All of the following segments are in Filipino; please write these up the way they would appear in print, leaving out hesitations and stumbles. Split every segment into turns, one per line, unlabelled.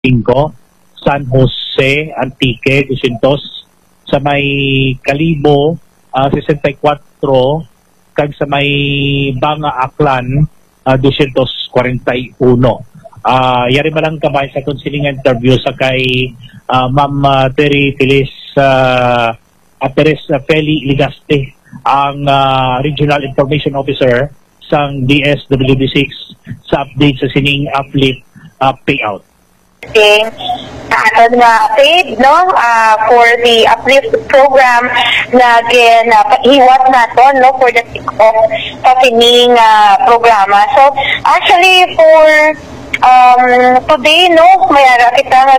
5, San Jose, Antique, 200, sa may Kalibo, 64, kag sa may Banga Aklan, 241. Yari malang kamay sa consiling interview sa kay Ma'am Terry Teres Feli Ligaste, ang Regional Information Officer sang DSWD6 sa update sa sining uplift payout.
Sa aton nga paid, no, for the uplift program na hiwat naton, no, for the kick-off sa sining programa. So actually for today, no, mayara kita nga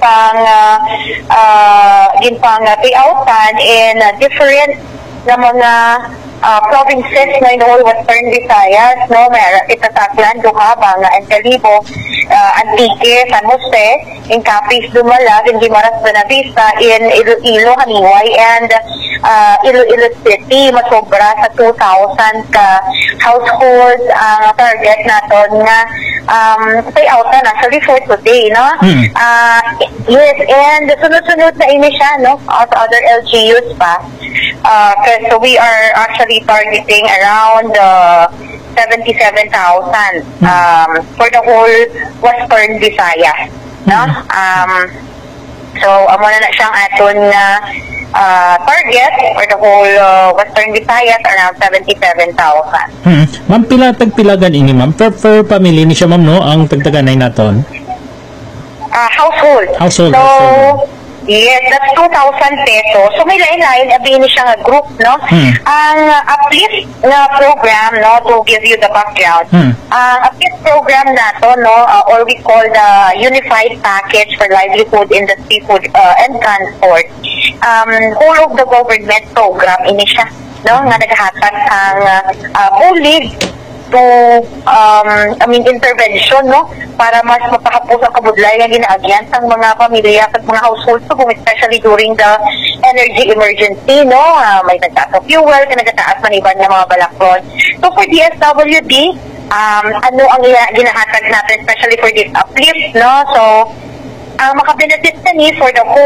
ginpang payoutan in different na mga provinces na in all Western Visayas, no, mayara kita sa Aklan, Duha, Banga, and Kalibo, Antique, San Jose, in Capiz, Dumalag, in Guimaras, Buenavista, in Iloilo, Haniway, and Iloilo City. Masobra sa 2,000 ka households ang target naton nga payoutan actually for today, no? Yes, and sunod-sunod na ini siya, no, of other LGUs pa. So we are actually targeting around 77,000 for the whole Western Visayas, no? So amo na siyang aton target for the whole Western Visayas, around 77,000.
Ma'am, pila tagpilagan ini, ma'am? Per family ni siya, ma'am, no? Ang tagtaganay naton?
Household.
Household.
Yes, that's 2,000 pesos. So may lain-lain, abini siya nga group, no? Ang uplift na program, no, to give you the background, ang uplift program nato, no, or we call the Unified Package for Livelihood, Industry, Food, and Transport, whole of the government program, ini siya, no, nga naghahatag ang bulig to intervention, no, para mas mapahapos ang kabudlay nga ginaagyan sang mga pamilya at mga households, so especially during the energy emergency, no, may nagtaas ng fuel, nagtaas man iban ng mga balaklon. So for DSWD, ano ang ginahatag natin especially for this uplift, no, so makabenefit na ni for the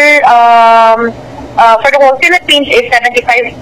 whole Philippines is 7.5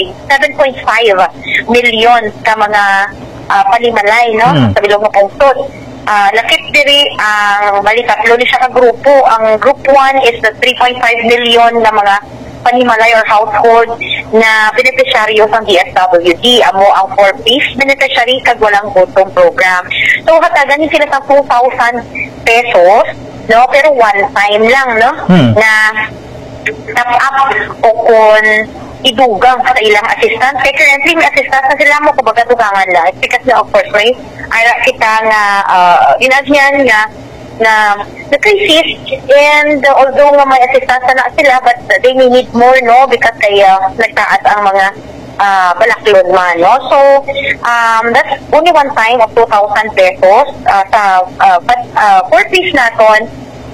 million ka mga panimalay, no, sa bilog na pungsod. Lakit diri ang balitatlo ni siya ka grupo. Ang group 1 is the 3.5 million na mga panimalay or household na beneficiaryo ng DSWD. Amo ang 4-piece beneficiary kag walang gutom program. So hatagan ni sila sa 2,000 pesos, no, pero one time lang, no, na top up o kung idugang sa ilang assistant. Kaya currently may assistant na sila mo kumbaga dugangan lang. Because of course may ara kita nga ginagyan nga na crisis, and although may assistant na sila, but they may need more, no, because kaya nagtaas ang mga balaklon man, no. So that's only one time of 2,000 pesos but 4 piece naton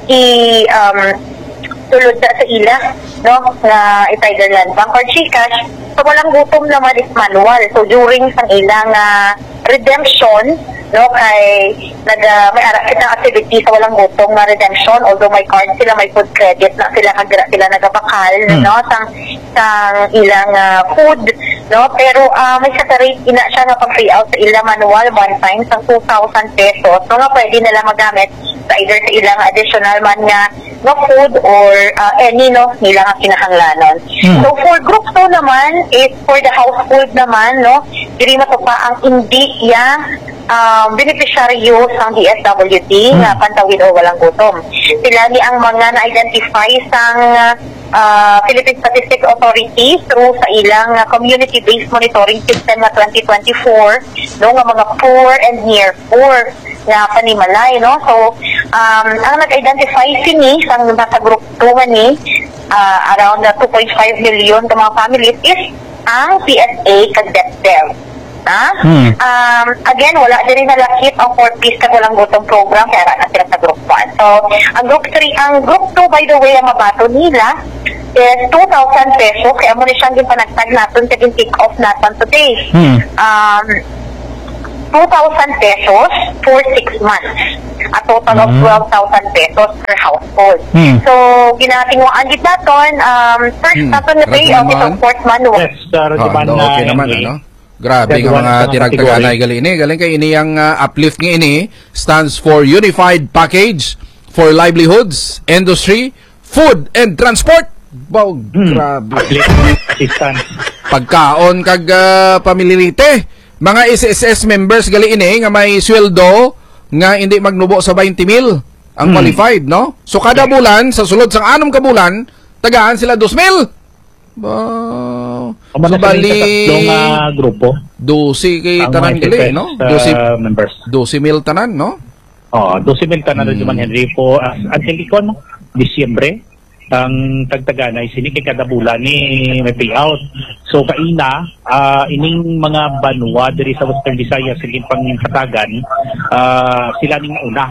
tulod sa ila, no, na either land bank or GCash. So walang gutom naman is manual. So during sang ilang redemption, no, kay may ara kitang activity sa walang gutom na redemption, although may card sila, may food credit na sila, kagira sila nagabakal, no, sang ilang food, no, pero may separate ina siya nga pag-payout sa ilang manual one time sang 2,000 pesos. So nga pwede nila magamit sa either sa ilang additional man nga no food or any, no, nila nga kinahanglanon. So for group 2 naman is for the household naman, no, diri matupa ang hindi beneficiaryo sa DSWD nga pantawid o walang gutom. Sila ni ang mga na-identify sang Philippine Statistics Authority through sa ilang community-based monitoring system na 2024, no, nga mga poor and near poor na panimalay, no. So ang nag-identify sini sang nasa group 2 ni around 2.5 million ka mga families is ang PSA kag DepEd. Again, wala din nalakit ang 4-piece kag walang gutom program kaya na sila sa group 1. So ang group 3, ang group 2 by the way ang mabato nila is 2,000 pesos kaya mo ni siyang ginpanagtag natin sa kick off natin today. 2,000 pesos for 6 months. A total of 12,000 pesos per household. So, ginatingwaan gid naton, first naton na pay out itong fourth manual.
Yes, Rajuman,
okay naman, ano? Grabe nga mga tinagtaganay gali ini. Galing kay ini ang uplift nga ini stands for Unified Package for Livelihoods, Industry, Food, and Transport. Wow, grabe.
Assistance.
Pagkaon kag pamilirite. Mga SSS members gali ini nga may sweldo nga hindi magnubo sa 20,000 ang qualified, no? So kada bulan sa sulod sang 6 ka bulan, tagaan sila 2,000. Wow. So bali
grupo.
12 kay tanan gali, no? 12
members.
12,000 tanan, no?
12,000 tanan Rajuman Henry po until ikon Disyembre ang tagtaganay sini kay kada bulan ni may payout. So kaina ining mga banwa diri sa Western Visayas sige pang katagan sila ning una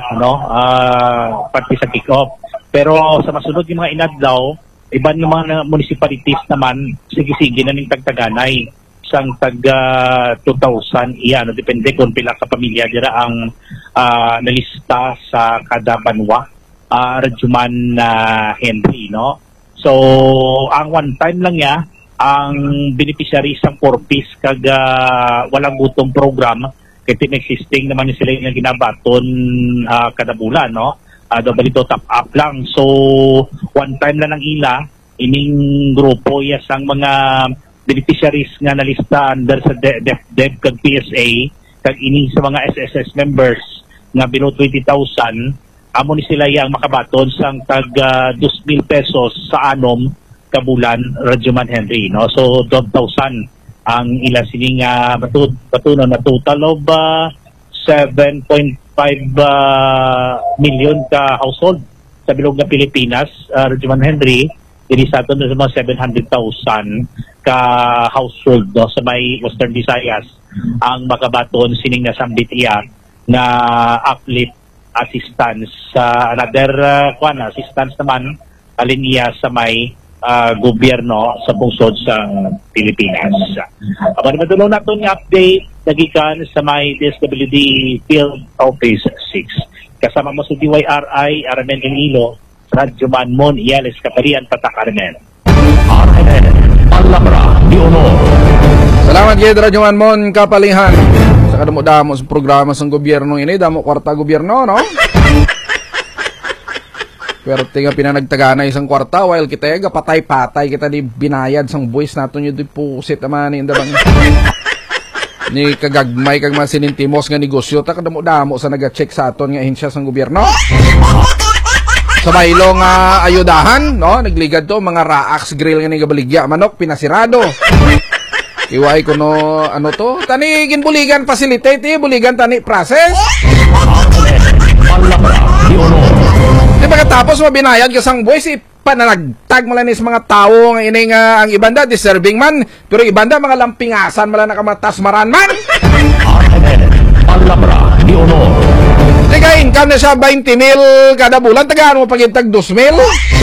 parte sa kick off. Pero sa masunod yung mga inadlaw iban yung mga municipalities naman sige-sige na ning tagtaganay sang tag 2,000 iyan depende kung pila ka pamilya dira ang nalista sa kada banwa. Rajuman Henry, no? So, ang one time lang niya, ang beneficiaries ng 4-piece kag walang gutong program, kaya existing naman sila yung ginabaton kada bulan, no? Double ito top up lang. So, one time lang ng ila, ining grupo, yes, ang mga beneficiaries nga nalista under sa DepEd kag PSA, kag ini sa mga SSS members nga below 20,000, amo ni sila yang makabaton sang tag 2,000 pesos sa anom kabulan Rajuman Henry, no? So 12,000 ang ila sining batunon na total of 7.5 million ka household sa bilog nga Pilipinas, Rajuman Henry. Dili sa aton sa mga 700,000 ka household, no, sa may Western Visayas ang makabaton sining nasambit iya na uplift assistance another assistance naman aliniya sa may gobyerno sa bungsod sa Pilipinas. Aba madulong naton nga update nagikan sa may DSWD Field Office 6. Kasama mo sa DYRI Armen Enilo, Rajuman Mon Iales Kaparian Patak Armen.
Palabra di Honor.
Salamat kay Rajuman Mon Kapalihan. Sa kadamo-damo sa programa sa gobyerno ini, damo kwarta gobyerno, no? Pero tinga pinanagtagana isang kwarta while kita patay-patay kita di binayad sang buwis naton yung deposit naman ni indabang ni kagagmay kag masinintimos nga negosyo ta kadamo-damo sa naga-check sa aton nga ahensya sang gobyerno. Sa bailong ayudahan, no? Nagligad to mga Raax grill nga ni gabaligya manok pinasirado. Iway ko no, ano to? Tani ginbuligan facilitate, buligan tani process. Di ba katapos mabinayad kasang boys, pananagtag malanis mga tao nga ini nga ang ibanda deserving man, pero ibanda mga lampingasan mala nakamatas maran man.
Palabra di Honor.
Teka, income na siya 20,000 kada bulan, tagaan mo pagintag 2,000.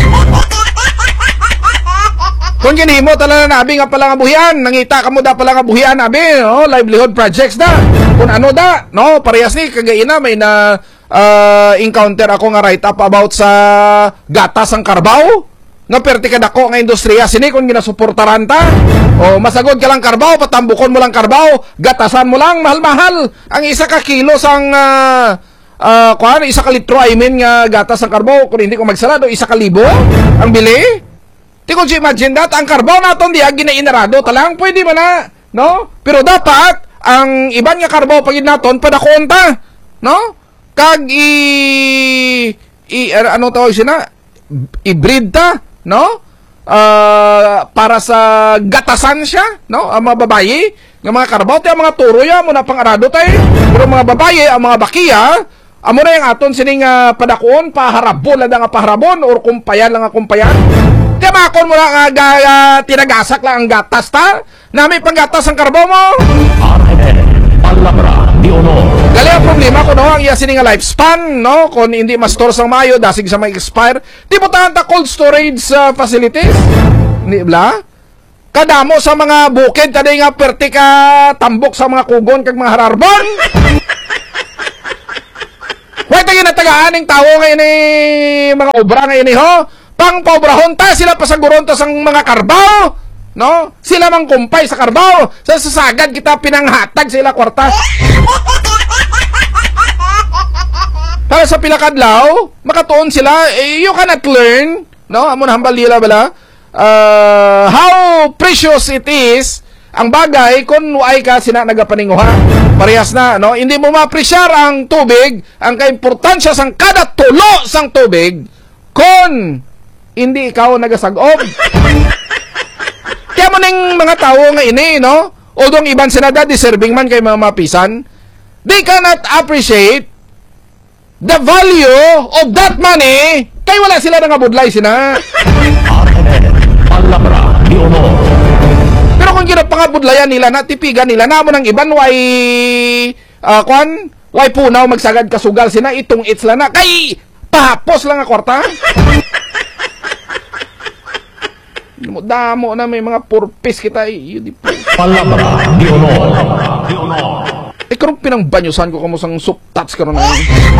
Kung ginimo talaga nabi nga pala nga buhian, nangita ka mo da pala nga buhian nabi, no? Livelihood projects da. Kung ano da, no? Parehas ni kagaina may na encounter ako nga write up about sa gatas ang Carabao. Nga perti ka dako nga industriya sini kung ginasuportaran ta. O masagod ka lang Carabao, patambukon mo lang Carabao, gatasan mo lang mahal-mahal. Ang isa ka kilo sang isa ka litro I mean nga gatas ang Carabao, kung hindi ko magsarado, 1,000 ang bili. Di ko imagine that ang Carabao naton di ginainarado talang pwede man na, no? Pero dapat ang iban nga Carabao pagid naton padakon ta, no? Kag ano tawag siya na i-breed ta, no? Para sa gatasan siya, no? Ang mga babayi nga mga Carabao tayo mga turo ya mo na pangarado tayo. Pero mga babayi ang mga bakiya amo na yung aton sining padakon paharabon lang nga paharabon or kumpayan lang nga kumpayan. Tiyamakon mo lang tinagasak lang ang gatas ta. Nami pang gatas ang Carabao mo.
Palabra di Honor.
Gali ang problema ko no, ang iya sining lifespan, no? Kung hindi ma-store sang mayo, dasig sa may expire. Di mo ta cold storage facilities? Ni bla? Kadamo sa mga bukid, taday nga perti ka tambok sa mga kugon kag mga hararbon. Wait, tayo natagaan ng tao ngayon mga obra ngayon ho. Pang paubrahon ta, sila pasaguron ta sang mga karbaw. No? Sila mang kumpay sa karbaw. Sa sasagad kita pinanghatag sila kwarta. Para sa pilakadlaw, makatuon sila, you cannot learn, no? Amon hambal nila bala. How precious it is ang bagay kung ay ka sina nagapaninguha. Parehas na, no? Hindi mo ma-appreciate ang tubig, ang kaimportansya sang kada tulo sang tubig kung hindi ikaw nagasagob. Kaya mo ning mga tao nga ini, no? Although iban sila da deserving man kay mga mapisan, they cannot appreciate the value of that money kay wala sila nangabudlay sina.
Palabra ni Honor.
Pero kung ginapangabudlayan nila na tipigan nila namo ng iban way way punaw magsagad kasugal sina itong itsla na kay pahapos lang ang kwarta. Damo na may mga purpose kita
Palabra ni Honor.
Karong pinangbanyusan ko kamo sang soup touch karon na.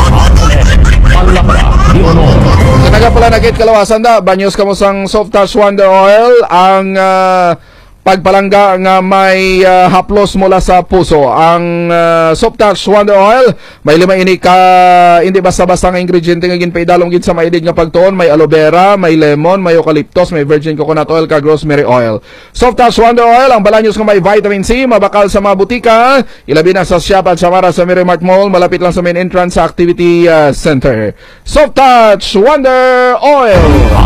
Palabra ni Honor.
Kanaga pala nakit kalawasan da, banyos kamo sang soft touch wonder oil ang pagpalangga nga may haplos mula sa puso. Ang soft touch wonder oil may 5 ini ka hindi basta-basta nga ingrediente nga ginpaidalong gid sa maidid nga pagtuon. May aloe vera, may lemon, may eucalyptus, may virgin coconut oil kag rosemary oil. Soft touch wonder oil ang balanyos nga may vitamin C, mabakal sa mga butika, ilabi na sa Shop at Samara sa Miramart Mall, malapit lang sa main entrance sa Activity Center. Soft touch wonder oil.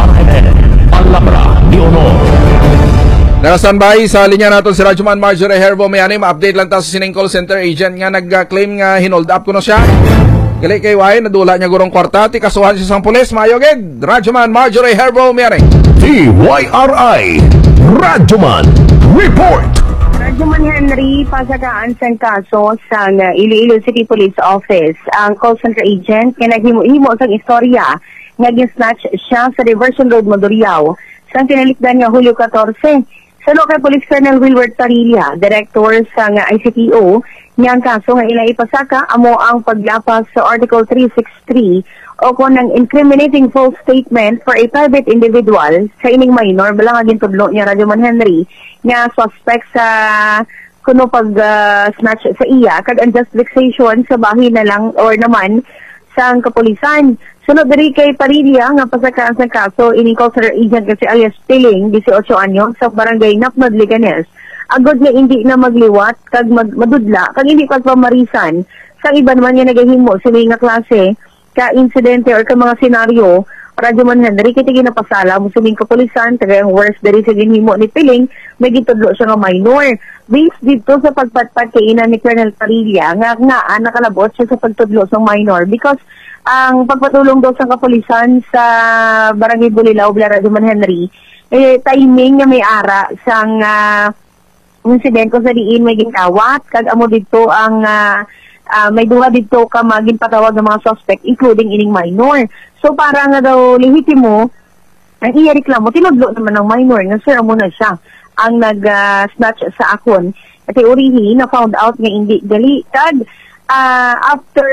Palabra ni Honor.
Nakastanbay sa linya natin si Radyoman Marjorie Herbo. May ma-update lang ta sa sining call center agent nga nag-claim nga hinold up ko na siya. Gali kay Wai, nadula niya gurong kwarta, ti kasuhan siya sang pulis, mayogid. Radyoman Marjorie Herbo, may
TYRI Radyoman Report.
Radyoman Henry, pasagaan sa kaso sa Iloilo City Police Office. Ang call center agent nga naghimo-himo sang istorya nga gin-snatch siya sa Diversion Road, Maduriao sang tinalikdan nga Hulyo 14. Sa kay Police Colonel Wilbert Tarilla, Director sa ICTO, niyang kaso nga ilay ipasaka amo ang paglapas sa Article 363 o kung ng incriminating false statement for a private individual sa ining minor bala nga gintudlo niya Radyoman Henry nga suspect sa kuno pag-snatch sa iya kag unjust vexation sa bahin na lang or naman sa kapulisan. Sunod diri kay Parilla nga pasakaan sa kaso ini call center agent kasi alias Piling 18 anyo sa barangay Napnod, Liganes. Agod nga hindi na magliwat kag madudla kag hindi pagpamarisan sa iba naman nga nagahimo sa mga klase ka insidente or ka mga senaryo. Radyoman Henry kiti ginapasala mo sa mga kapulisan taga ang worst diri sa ginhimo ni Piling may gitudlo siya nga minor. Based dito sa pagpatpat kay ina ni Colonel Parilla nga nakalabot siya sa pagtudlo sa minor because ang pagpatulong daw sa kapulisan sa Barangay Bulilao, Radyoman Henry, timing nga may ara sang incident ko sa diin may gintawat, kag amo dito ang may duha dito ka maging patawag ng mga suspect, including ining minor. So para nga daw lehitimo, ang iya reklamo, tinudlo naman ng minor, nga sir, amo na siya ang nag-snatch sa akon. At urihi, na found out nga hindi gali, kag after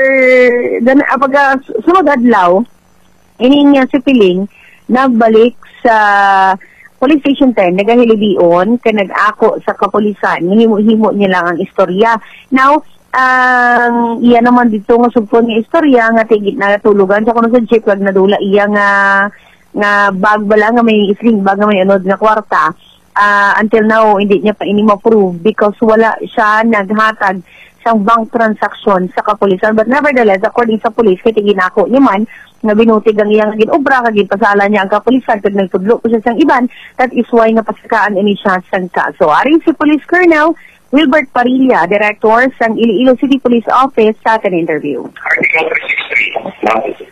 sunod adlaw ining si Piling nagbalik sa Police Station 10 nagahilibion kay nag-ako sa kapulisan himo-himo niya lang ang istorya. Now iya naman dito nga sugpon nga istorya nga tigit na tulugan sa kuno sa jeep wag nadula iya nga bag bala nga may sling bag nga may anod nga kwarta. Until now hindi niya pa ini ma-prove because wala siya naghatag sang bank transaction sa kapulisan. But nevertheless, according sa police, kaya ginako niya man, nga binutig ang iyang ginobra, kagin pasala niya ang kapulisan, kag nagtudlo po siya sang iban, that is why nga pasakaan ini siya sang kaso. Aring si Police Colonel Wilbert Parilla, Director sang Iloilo City Police Office sa akin interview.
Article 363,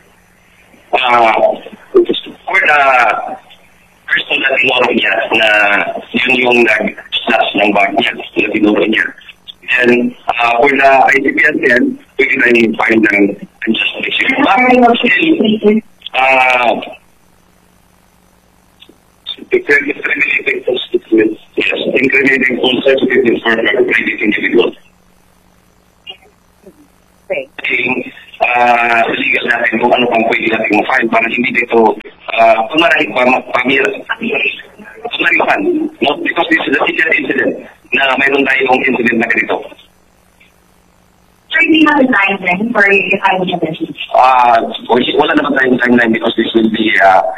for the person na tinuro niya na yun yung nag-snatch ng bag niya, na tinuro niya. And for the ICPSN, pwede na yung fine ng unjust vexation. It's Yes, incriminating full certificate for private individuals.
Okay.
Legal natin kung ano pang pwede natin ma-file para hindi dito pamarihan. No? Because this is a serious incident na mayroon tayong incident na ganito.
So, hindi naman timeline for your final decision?
Wala naman tayong timeline because this will be,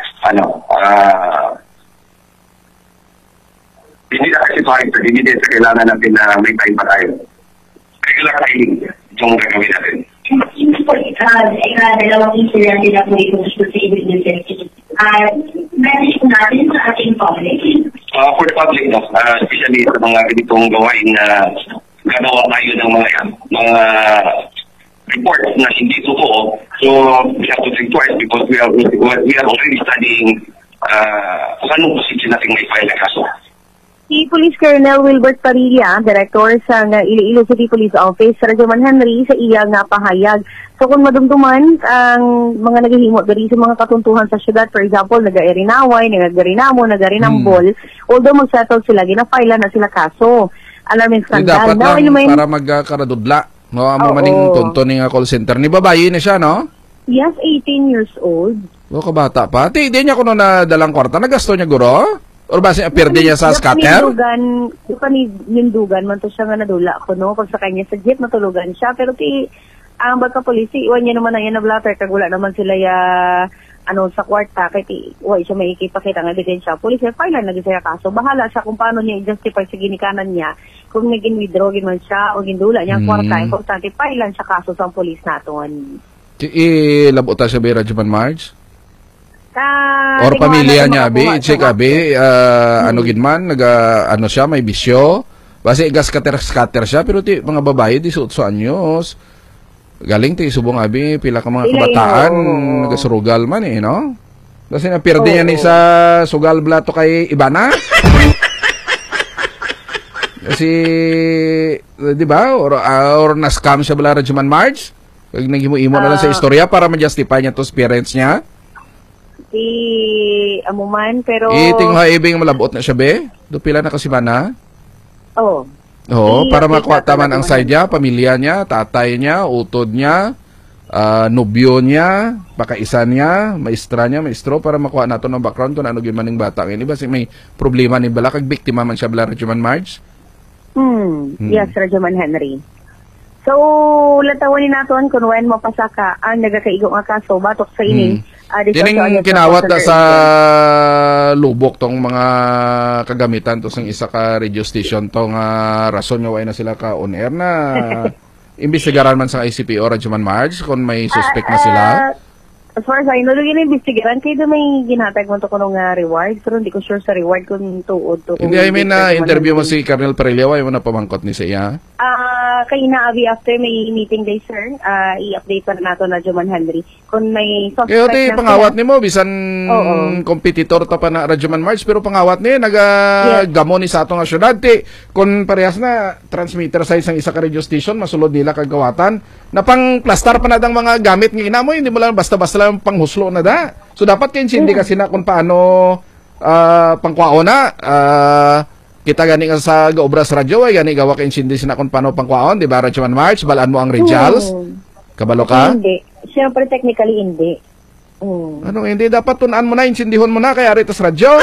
hindi na kasi factor, hindi din sa kailangan natin na may time pa tayo. Regular timing yung gagawin natin.
Dalawang incident na po ito sa civil message natin sa ating public.
For the public, no, especially sa mga ganitong gawain na gagawa tayo ng mga reports na hindi totoo. So, we have to think twice because we are already studying kung anong position natin may file na kaso.
Si Police Colonel Wilbert Parilla, Director sa Iloilo City Police Office, Radyo Man Henry, sa iyang pahayag. So kung madumduman ang mga naghihimo diri sa mga katuntuhan sa syudad, for example, naga-Erinaway, naga-Garinamo, naga-Rinambol, although mag-settle sila, gina-file na sila kaso. Alarming skandal.
Dapat lang para magkaradudla. No, amo maning tunto ni call center. Ni babae na siya, no?
Yes, 18 years old.
O, kabata pa. Di niya kuno na dalang kwarta. Nagasto niya, guro? Or ba siya apirde niya sa scatter?
Nindugan man to siya nga nadula ko, no? Pag sa kanya sa jeep, natulugan siya. Pero ang pagka-polisi, iwan niya naman na yan na blatter. Kag wala naman sila sa kwarta. Kahit iwan siya may ikipakita ng ebidensya. Polisi, file na siya kaso. Bahala siya kung paano niya i-justify sa ginikanan niya. Kung naging-withdraw man siya o gindula niya ang kwarta. Importante, file siya kaso sa polis naton.
Labuta siya ba Radyo Man Marge? Or pamilya niya, check ginman, siya, may bisyo. Basi scatter siya, pero mga babae, 18 anyos. Galing subong pila ka mga kabataan, nagasurugal man no? Kasi napirde niya ni sa sugal blato kay Ibana. Kasi, di ba? Or na-scam siya bala Radyo Man Marge? Pag naghimu-imo na lang sa istorya para ma-justify niya tos parents niya.
Amuman, pero
tingho ibing malabot na siya be? Dupila na kasi ba na? Oo, para makuha taman ang side niya, pamilya niya, tatay niya, utod niya, nobyo niya, pakaisan niya, maestro, para makuha nato ng background kung ano gimaning bata. Ini ba may problema ni bala kag biktima man siya bala Radyo Man Marge?
Yes, Radyo Man Henry. So, latawan ni naton kung when mapasaka ang nagakaigo nga kaso batok sa ining
tining kinawat na sa lubok tong mga kagamitan to sang isa ka radio station tong rason nga way na sila ka on air na imbestigaran man sa ICPO Radyo Man Marge kung may suspect na sila.
As far as I know, lagi imbestigaran kayo may ginatag mo to kunong reward, pero hindi ko sure sa reward kung tuod to.
Hindi, I mean interview mo si Colonel Parilla, way mo na pamangkot ni siya.
Kay inaabi after may meeting day, sir, i-update pa na nato na Radyo Man Henry. Kung may suspect
na sila. Pangawat ni mo, bisan kompetitor ta pa na Radyo Man Marge, pero pangawat ni, nagagamo ni sa ato nga syudad. Kung parehas na, transmitter sa isang isa ka radio station, masulod nila kagawatan, na pang plastar pa na dang mga gamit ng ina mo, hindi mo lang basta-basta lang panghuslo na da. So, dapat hindi kasi na kung paano pangkwao na, kita gani nga sa gaobras radyo ay gani gawa kay insindi sina kon paano pangkwaon, di ba Radyo Man Marge, balaan mo ang results. Kabalo ka?
Hindi. Siyempre technically hindi.
Ano hindi dapat tunan mo na insindihon mo na kaya aritos radyo.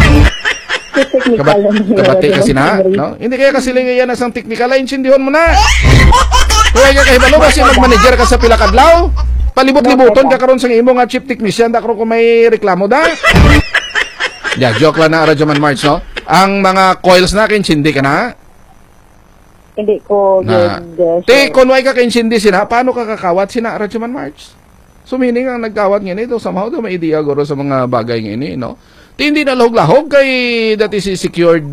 Kabati kasi na, no? Hindi kaya kasi lingayan asang technical ay insindihon mo na. Kaya kay balo kasi mag-manager ka sa pila kadlaw. Palibot-libuton ka karon sa imo nga chief technician da karon kung may reklamo da. Joke lang na Radyo Man Marge, no? Ang mga coils na kinsindi ka na?
Hindi ko
kung way ka kinsindi sina, paano ka kakawat sina Radyo Man Marge? So meaning ang nagkawat nga nito, somehow daw may idea guro sa mga bagay nga ini, no? Hindi na lahog-lahog kay dati si secured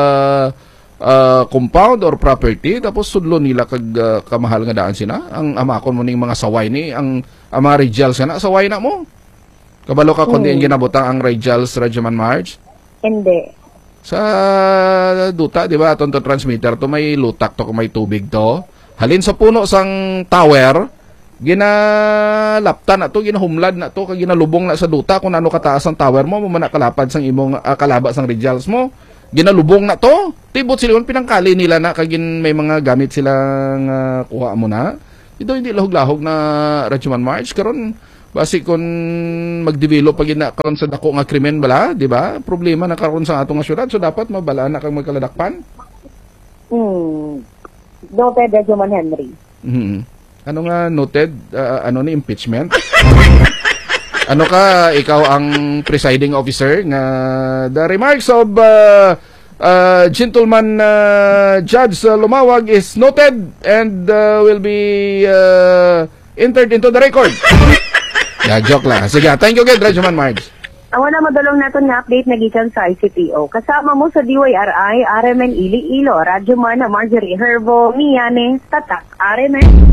compound or property, tapos sudlo nila kag kamahal nga daan sina. Ang amakon mo ning mga saway ni, ang ama Rijal sina, saway na mo. Kabalo ka kundi ang ginabutang ang Rijals Radyo Man Marge?
Hindi.
Sa duta, di ba, itong transmitter to may lutak to kung may tubig to. Halin sa puno sang tower, ginalaptan na to, ginahumlad na to, ginalubong na sa duta kung ano kataas ang tower mo, mamana kalapad sang imong kalaba sang Rijals mo. ginalubong na to. Tibot sila pinangkali nila na kagin may mga gamit silang kuha mo na. Ito hindi lahog-lahog na Radyoman March karon basi kon magdevelop pag ina karon sa dako nga krimen bala, di ba? Problema na karon sa atong syudad so dapat mabala na kang magkaladakpan.
Noted, Radyoman Henry.
Ano nga noted? Ano ni impeachment? Ano ka, ikaw ang presiding officer nga the remarks of gentleman Judge Lumawag is noted and will be entered into the record. Yeah, joke lang. Sige, thank you again, Radyoman Marge.
Ang wala madulong natin nga update na gikan sa ICTO. Kasama mo sa DYRI, RMN Iloilo, Radyoman Marjorie Herbo, Miyane, Tatak, RMN.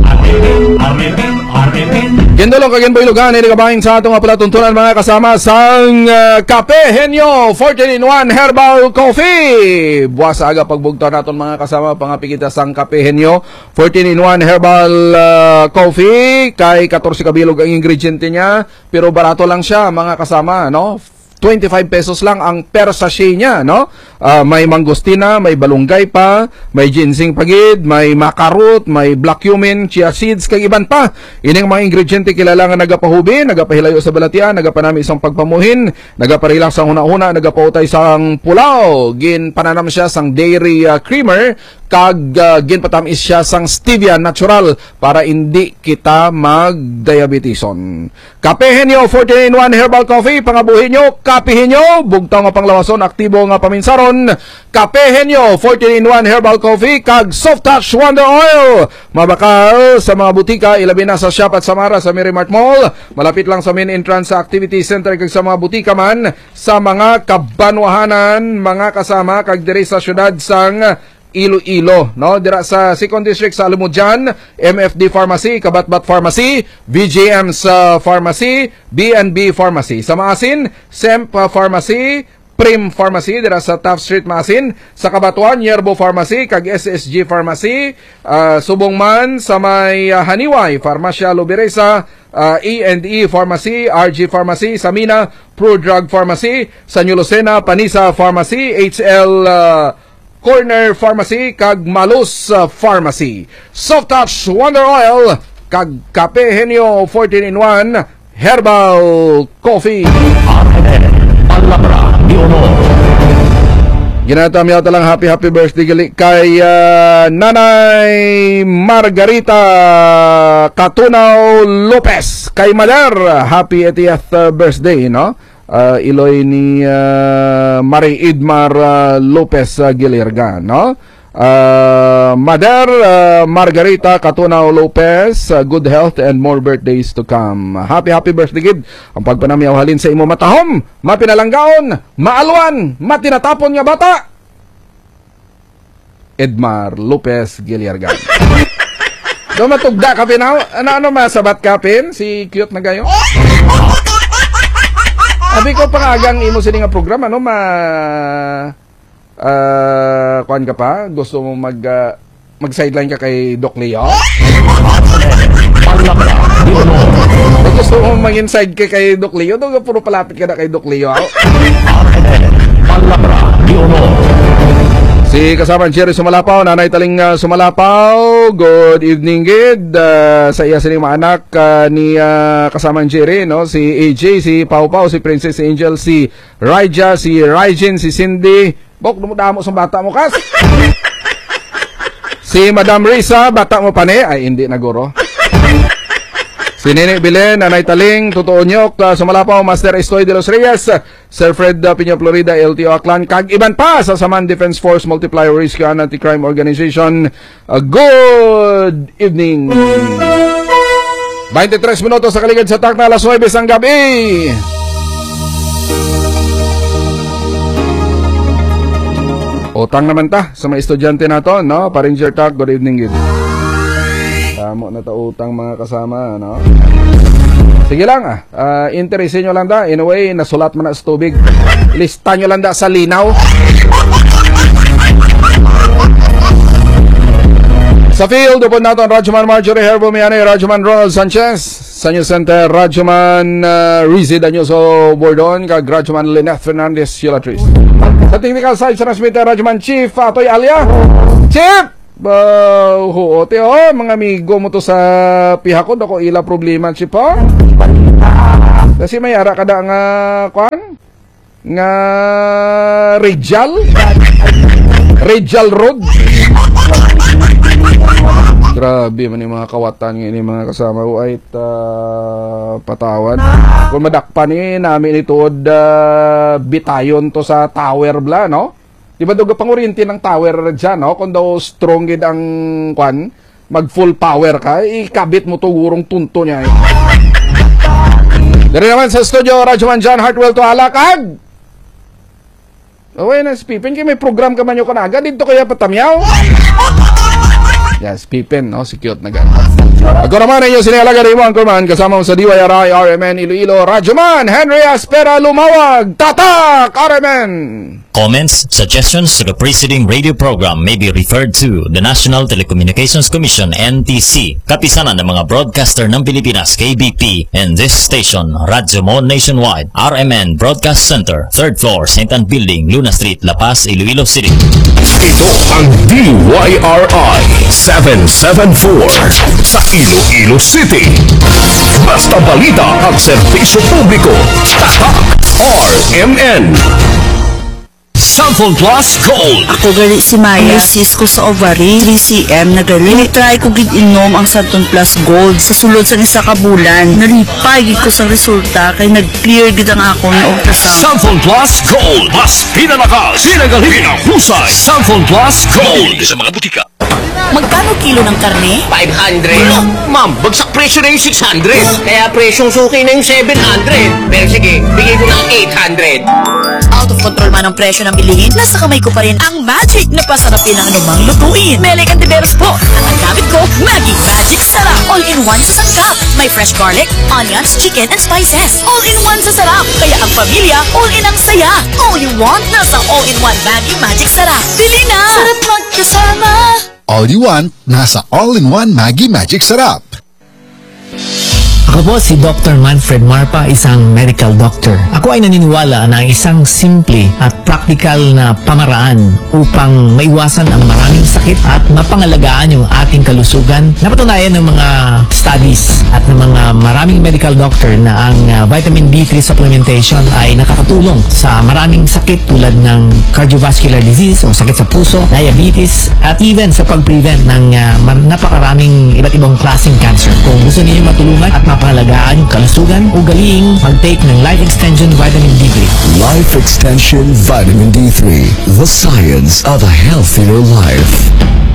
Gendolong kagenboy lugan ni kabahin sa atong palatuntunan mga kasama sang Kape Henyo 14-in-1 Herbal Coffee. Buwas aga pagbugtaw naton mga kasama pangapikita sang Kape Henyo 14-in-1 Herbal Coffee. Kay 14 kabilog ang ingrediente niya pero barato lang siya mga kasama, no? 25 pesos lang ang per sachet niya, no? May mangostina, may balunggay pa, may ginseng pagid, may makarot, may black cumin, chia seeds, kag iban pa. Ining mga ingrediente kilala nga nagapahubi, nagapahilayo sa balatian, nagapanami isang pagpamuhin, nagaparelax sang una-una, nagapautay sang pulaw, gin pananam siya sang dairy creamer, kag ginpatamis siya sang stevia natural para hindi kita mag-diabetison. Kape Henyo 14-in-1 Herbal Coffee, pangabuhin nyo, kapihin nyo, bugtaw nga panglawason, aktibo nga paminsaron. Kape Henyo 14-in-1 Herbal Coffee, kag Soft Touch Wonder Oil. Mabakal sa mga butika, ilabi na sa Shop at Samara sa Miramart Mall. Malapit lang sa main entrance sa Activity Center kag sa mga butika man sa mga kabanwahanan, mga kasama kag diri sa syudad sang Iloilo, no? Dira sa 2nd District sa Lumudjan, MFD Pharmacy, Kabatbat Pharmacy, VJM's Pharmacy, B&B Pharmacy. Sa Maasin, Semp Pharmacy, Prim Pharmacy, dira sa Taft Street, Maasin. Sa Kabatuan, Yerbo Pharmacy, kag SSG Pharmacy. Subong man sa may Haniway, Farmasya Lubiresa, E&E Pharmacy, RG Pharmacy. Sa Mina, Pro Drug Pharmacy. Sa New Lucena, Panisa Pharmacy, HL Corner Pharmacy, kag Malus Pharmacy. Soft Touch Wonder Oil, kag Kape Henyo 14-in-1 Herbal Coffee.
Palabra ni Honor.
Ginatam yata lang happy birthday kay Nanay Margarita Catunaw Lopez. Kay Maler, happy 80th birthday, no? Iloy ni Marie Idmar Lopez Gilirgan, no? Mother Margarita Catunaw Lopez, good health and more birthdays to come. Happy birthday gid. Ang pagpanamyaw halin sa imo matahom, mapinalanggaon, maalwan, matinatapon nga bata. Edmar Lopez Gilirgan. Do matugda ka pinaw? Ano masabat ka pin? Si cute na gayo. Abi ko pangagang imo sini nga programa, no? Kuan ka pa? Gusto mo mag-sideline ka kay Doc Leo? Gusto mo mag-inside ka kay Doc Leo? Doon puro palapit ka na kay Doc Leo. Si kasamang Jerry Sumalapaw, Nanay Taling Sumalapaw, good evening gid. Sa iya sining mga anak ni kasamang Jerry, no? Si AJ, si Pau Pau, si Princess Angel, si Raija, si Raijin, si Cindy. Bok, dumudamo sa bata mo kas. Si Madam Risa, bata mo pa ni? Ay, hindi na guro. Si Nene Bilen, Nanay Taling, Totoo Nyok, Sumalapaw, Master Estoy de los Reyes, Sir Fred Pino Florida, LTO Aklan, kag iban pa sa Saman Defense Force Multiplier Risk and Anti-Crime Organization. Good evening. 23 minutos sa kaligid sa takna, alas 9 ang gabi. Utang naman ta sa mga estudyante nato, no? Paringer Talk, good evening gid. Tamo na ta utang mga kasama, no? Sige lang, interesin nyo lang da. In a way, nasulat mo na sa tubig. Lista nyo lang da sa linaw. Sa field, upon natin, Radyoman Marjorie Herbo Mianay, Radyoman Ronald Sanchez. sa News Center, Radyoman Rizzi Danyoso Bordon, kag Radyoman Lynette Fernandez Yulatriz. Sa technical side, sa transmitter, Radyoman Chief Atoy Alia. Chief! Huote mga amigo mo to sa pihakod ako ila problema, Chief ho. Kasi may ara kada nga kwan? Nga Rijal Road. Grabe man yung mga kawatan ng mga kasama ko ay patawad. Kung madakpan namin ituod bitayon to sa tower bla, no? Di ba daw pangurinti ng tower dyan, no? Kung daw strong gid ang kwan, mag full power ka, ikabit mo to gurong tunto niya. Dari naman sa studio, Radyoman John Hartwell to Alakag. Okay na, Pipin, kaya may program ka man yung kanaga, dito kaya patamyaw. Yes, Pipin, no? Si cute na gano'n. Ako naman ay yung sinalaga rin mo ang kurman, kasama mo sa DYRI, RMN, Iloilo, Radyoman, Henry Aspera, Lumawag, Tatak, RMN!
Comments, suggestions to the preceding radio program may be referred to the National Telecommunications Commission, NTC, kapisanan ng mga broadcaster ng Pilipinas, KBP, and this station, Radyo Mon Nationwide, RMN Broadcast Center, 3rd floor, St. Anne Building, Luna Street, La Paz, Iloilo City.
Ito ang DYRI 774 sa Iloilo City. Basta balita at serbisyo publiko. Tatak RMN. Samphon Plus Gold.
Ako gali si Maya, sis ko sa ovary, 3cm na gali. Try ko gid inom ang Samphon Plus Gold sa sulod sa isa ka bulan. Nalipay gid ko sa resulta kay nag-clear gid ang akong ultrasound.
Samphon Plus Gold. Mas pinalakas, sinagali, pinahusay. Samphon Plus Gold sa mga butika.
Magkano kilo ng karne?
500. Ma'am, bagsak presyo na yung 600. Kaya presyong suki na yung 700. Pero sige, bigay ko ng 800.
Out of control man ang presyo ng bilihin, nasa kamay ko pa rin ang magic na pasarapin ng anumang lutuin. Mele Cantiveros po. At ang gamit ko, Maggi Magic Sarap. All-in-one sa sangkap. May fresh garlic, onions, chicken, and spices. All-in-one sa sarap. Kaya ang pamilya, all-in ang saya. All you want, nasa all-in-one Maggi Magic Sarap. Bili na! Sarap magkasama!
All you want, nasa all-in-one Maggi Magic Sarap.
Ako po si Dr. Manfred Marpa, isang medical doctor. Ako ay naniniwala na isang simple at practical na pamaraan upang maiwasan ang maraming sakit at mapangalagaan yung ating kalusugan. Napatunayan ng mga studies at ng mga maraming medical doctor na ang vitamin D3 supplementation ay nakakatulong sa maraming sakit tulad ng cardiovascular disease o sakit sa puso, diabetes, at even sa pag-prevent ng napakaraming iba't ibang klaseng cancer. Kung gusto niyo matulungan at mapangalagaan yung kalusugan, ugaling mag-take ng Life Extension Vitamin D3.
Life Extension Vitamin D3. The science of a healthier life.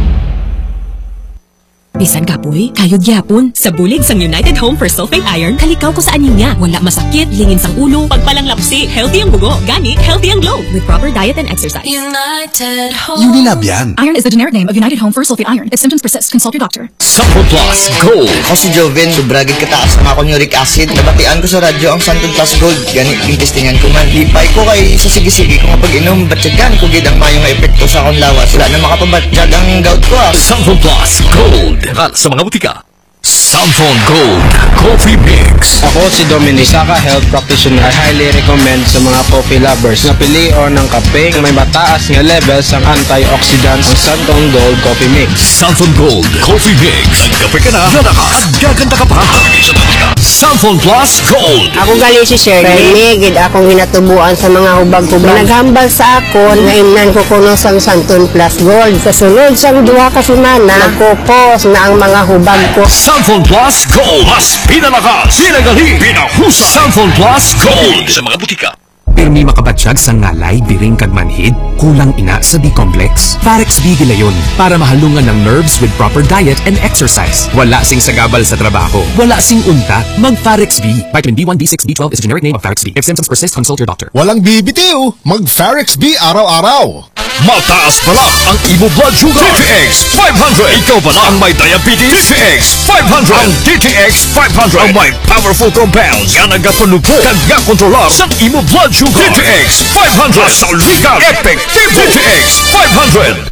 Bisan kapoy, kayod gyapon. Sa bulig sang United Home for Sulfate Iron, kalikaw ko sa aninya. Wala masakit, lingin sang ulo, pagpalang lapsi, healthy ang bugo, gani, healthy ang glow. With proper diet and exercise.
United Home. Unilab yan.
Iron is the generic name of United Home for Sulfate Iron. If symptoms persist, consult your doctor.
Samphon Plus Gold.
Ako si Joven, sobragid kataas ng akong uric acid. Nabatian ko sa radyo ang Samphon Plus Gold. Gani, testingan ko man. Lipay ko kay sa sige-sige ko mapag-inom. Batyagan ko gid ang mayong nga epekto sa akong lawas. Wala na makapabatyag ang gout ko.
Samphon Plus Gold. At sa mga butika. Samphon Gold Coffee Mix.
Ako si Dominic, Saka Health Practitioner. I highly recommend sa mga coffee lovers na pilion ng kape may mataas nga levels ang antioxidants ang Samphon Gold Coffee Mix.
Samphon Gold Coffee Mix. Nagkape ka na, nalakas, at gaganda ka pa. Samphon Plus Gold.
Ako gali si Shirley. Megid akong ginatubuan sa mga hubag-hubag. Naghambal sa akon, ngaimnan ko kuno sang Samphon Plus Gold. Kasunod sang 2 ka semana, nagkupos na ang mga hubag ko.
Samphon Plus Gold. Mas pinalakas, sinagali, pinahusay. Samphon Plus Gold. Sa mga butika.
Pirmi makabatsyag sa ngalay, biring kag manhid, kulang ina sa B-complex. Farex B gilayon para mahalungan ng nerves with proper diet and exercise. Wala sing sagabal sa trabaho. Wala sing unta. Mag Farex B. Vitamin B1, B6, B12 is a generic name of Farex B. If symptoms persist, consult your doctor.
Walang bibitiw. Mag Farex B araw-araw.
Mataas pala ang imo blood sugar. DTX 500. Ikaw pala ang may diabetes. DTX 500. Ang DTX 500 ang may powerful compounds nga nagapanupo kag nga kontrolar sa imo blood sugar. DTX 500 sa ligang effective. DTX 500.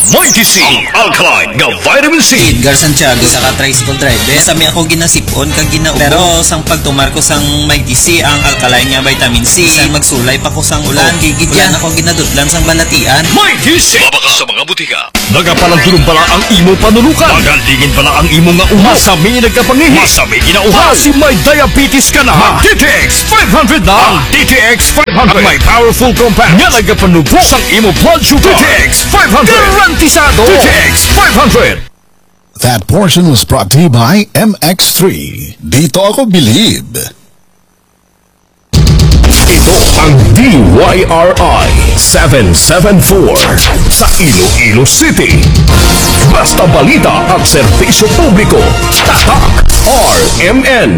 May kising alkaline nga vitamin C.
Edgar Santiago sa tricycle driver. Sami ako ginasipon kag ginaubo. Pero sang pagtumar ko sang may kisi ang alkaline nga vitamin C. Sang magsulay pa ko sang ulan. Gigidyan ako ginadudlan sang balatian.
May kising. Mabaka sa mga butika. Nagapalang pala ang imo panulukan. Magalingin pala ang imo nga uho. Masami nagkapangihi. Masami ginauha. Si may diabetes ka na ha. DTX 500 na. Ang DTX 500 may powerful compound nga nagapanubo sang imo blood sugar. DTX 500 garantisado. DTX 500.
That portion was brought to you by MX3. Dito ako believe.
Ito ang DYRI 774 sa Iloilo City. Basta balita at serbisyo publiko. Tatak RMN.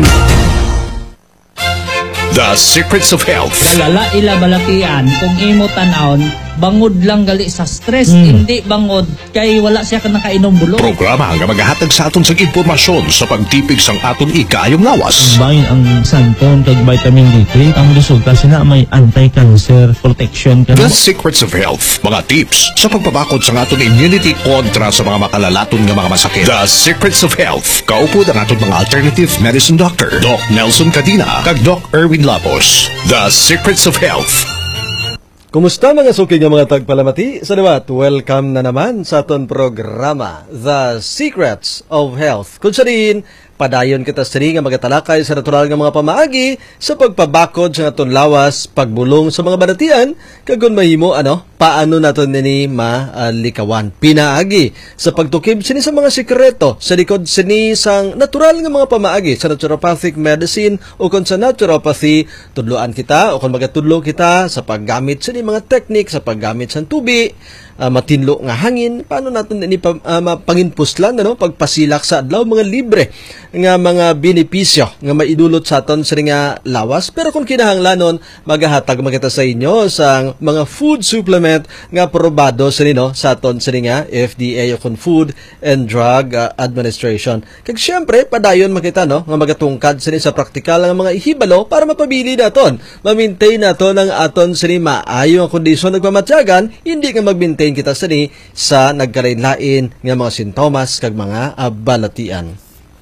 The Secrets of Health.
Wala ila balatian kung imo tanawon bangod lang gali sa stress, hindi bangod kay wala siya ka nakainom bulok.
Programa nga maghahatag sa aton sa impormasyon sa pagtipig sang aton ikaayong lawas.
Bain ang santon kag vitamin D3, ang resulta sina may anti-cancer protection.
The Secrets of Health. Mga tips sa pagpabakod sa aton immunity kontra sa mga makalalaton nga mga masakit. The Secrets of Health. Kaupo ang aton mga alternative medicine doctor, Doc Nelson Cadina kag Doc Erwin Lapos. The Secrets of Health.
Kumusta mga suki nga mga tagpalamati? Sa liwat, welcome na naman sa aton programa, The Secrets of Health. Kung sa rin, padayon kita sa rin nga magatalakay sa natural nga mga pamaagi sa pagpabakod sa aton lawas, pagbulong sa mga banatian, kagun mahimo, paano naton nini malikawan. Pinaagi sa pagtukib sini sa mga sikreto sa likod sini sang natural nga mga pamaagi sa naturopathic medicine o kung sa naturopathy, tudloan kita o kung magatudlo kita sa paggamit sini mga teknik sa paggamit sa tubi, matinlo nga hangin, paano natin ini mapanginpuslan, pagpasilak sa adlaw, mga libre nga mga benepisyo nga maidulot sa aton sa nga lawas. Pero kung kinahanglanon, maghahatag makita sa inyo sa mga food supplement nga aprobado sa nino sa aton sa nga FDA o kung Food and Drug Administration. Kag syempre, padayon makita nga magatungkad sa praktikal nga mga ihibalo para mapabili naton, ma-maintain naton ang aton sa maayo ang kondisyon nagpamatyagan, hindi nga mag-maintain kita sa nagkalain-lain nga mga sintomas kag mga balatian.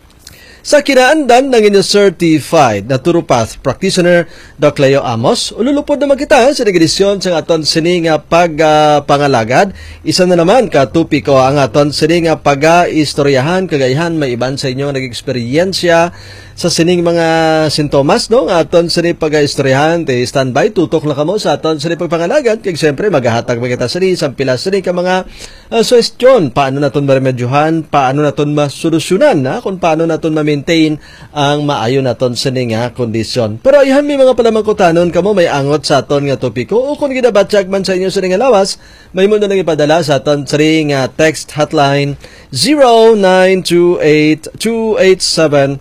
Sa kinaandan ng inyong certified naturopath practitioner, Doc Leo Amos, ululupod naman kita sa nagedisyon sa aton sining pangalagad. Isa na naman katupiko ang aton sining pag-istoryahan, kagayahan may iban sa inyo nag-eksperyensya sa sining mga sintomas, aton sining pag-istoryahan, standby, tutok na kamo sa aton sining pagpangalagad, kaya siyempre maghahatag magkita sining, sampila sining ka mga suwestyon, paano naton maremedyohan, paano naton masolusyonan, kung paano naton maintain ang maayo naton sa nga kondisyon. Pero ihan may mga palamangkutanon kamo may angot sa aton nga topiko o kung ginabatsyag man sa inyo sa nga lawas, may mo na nang ipadala sa aton sa nga text hotline 0928-287-4637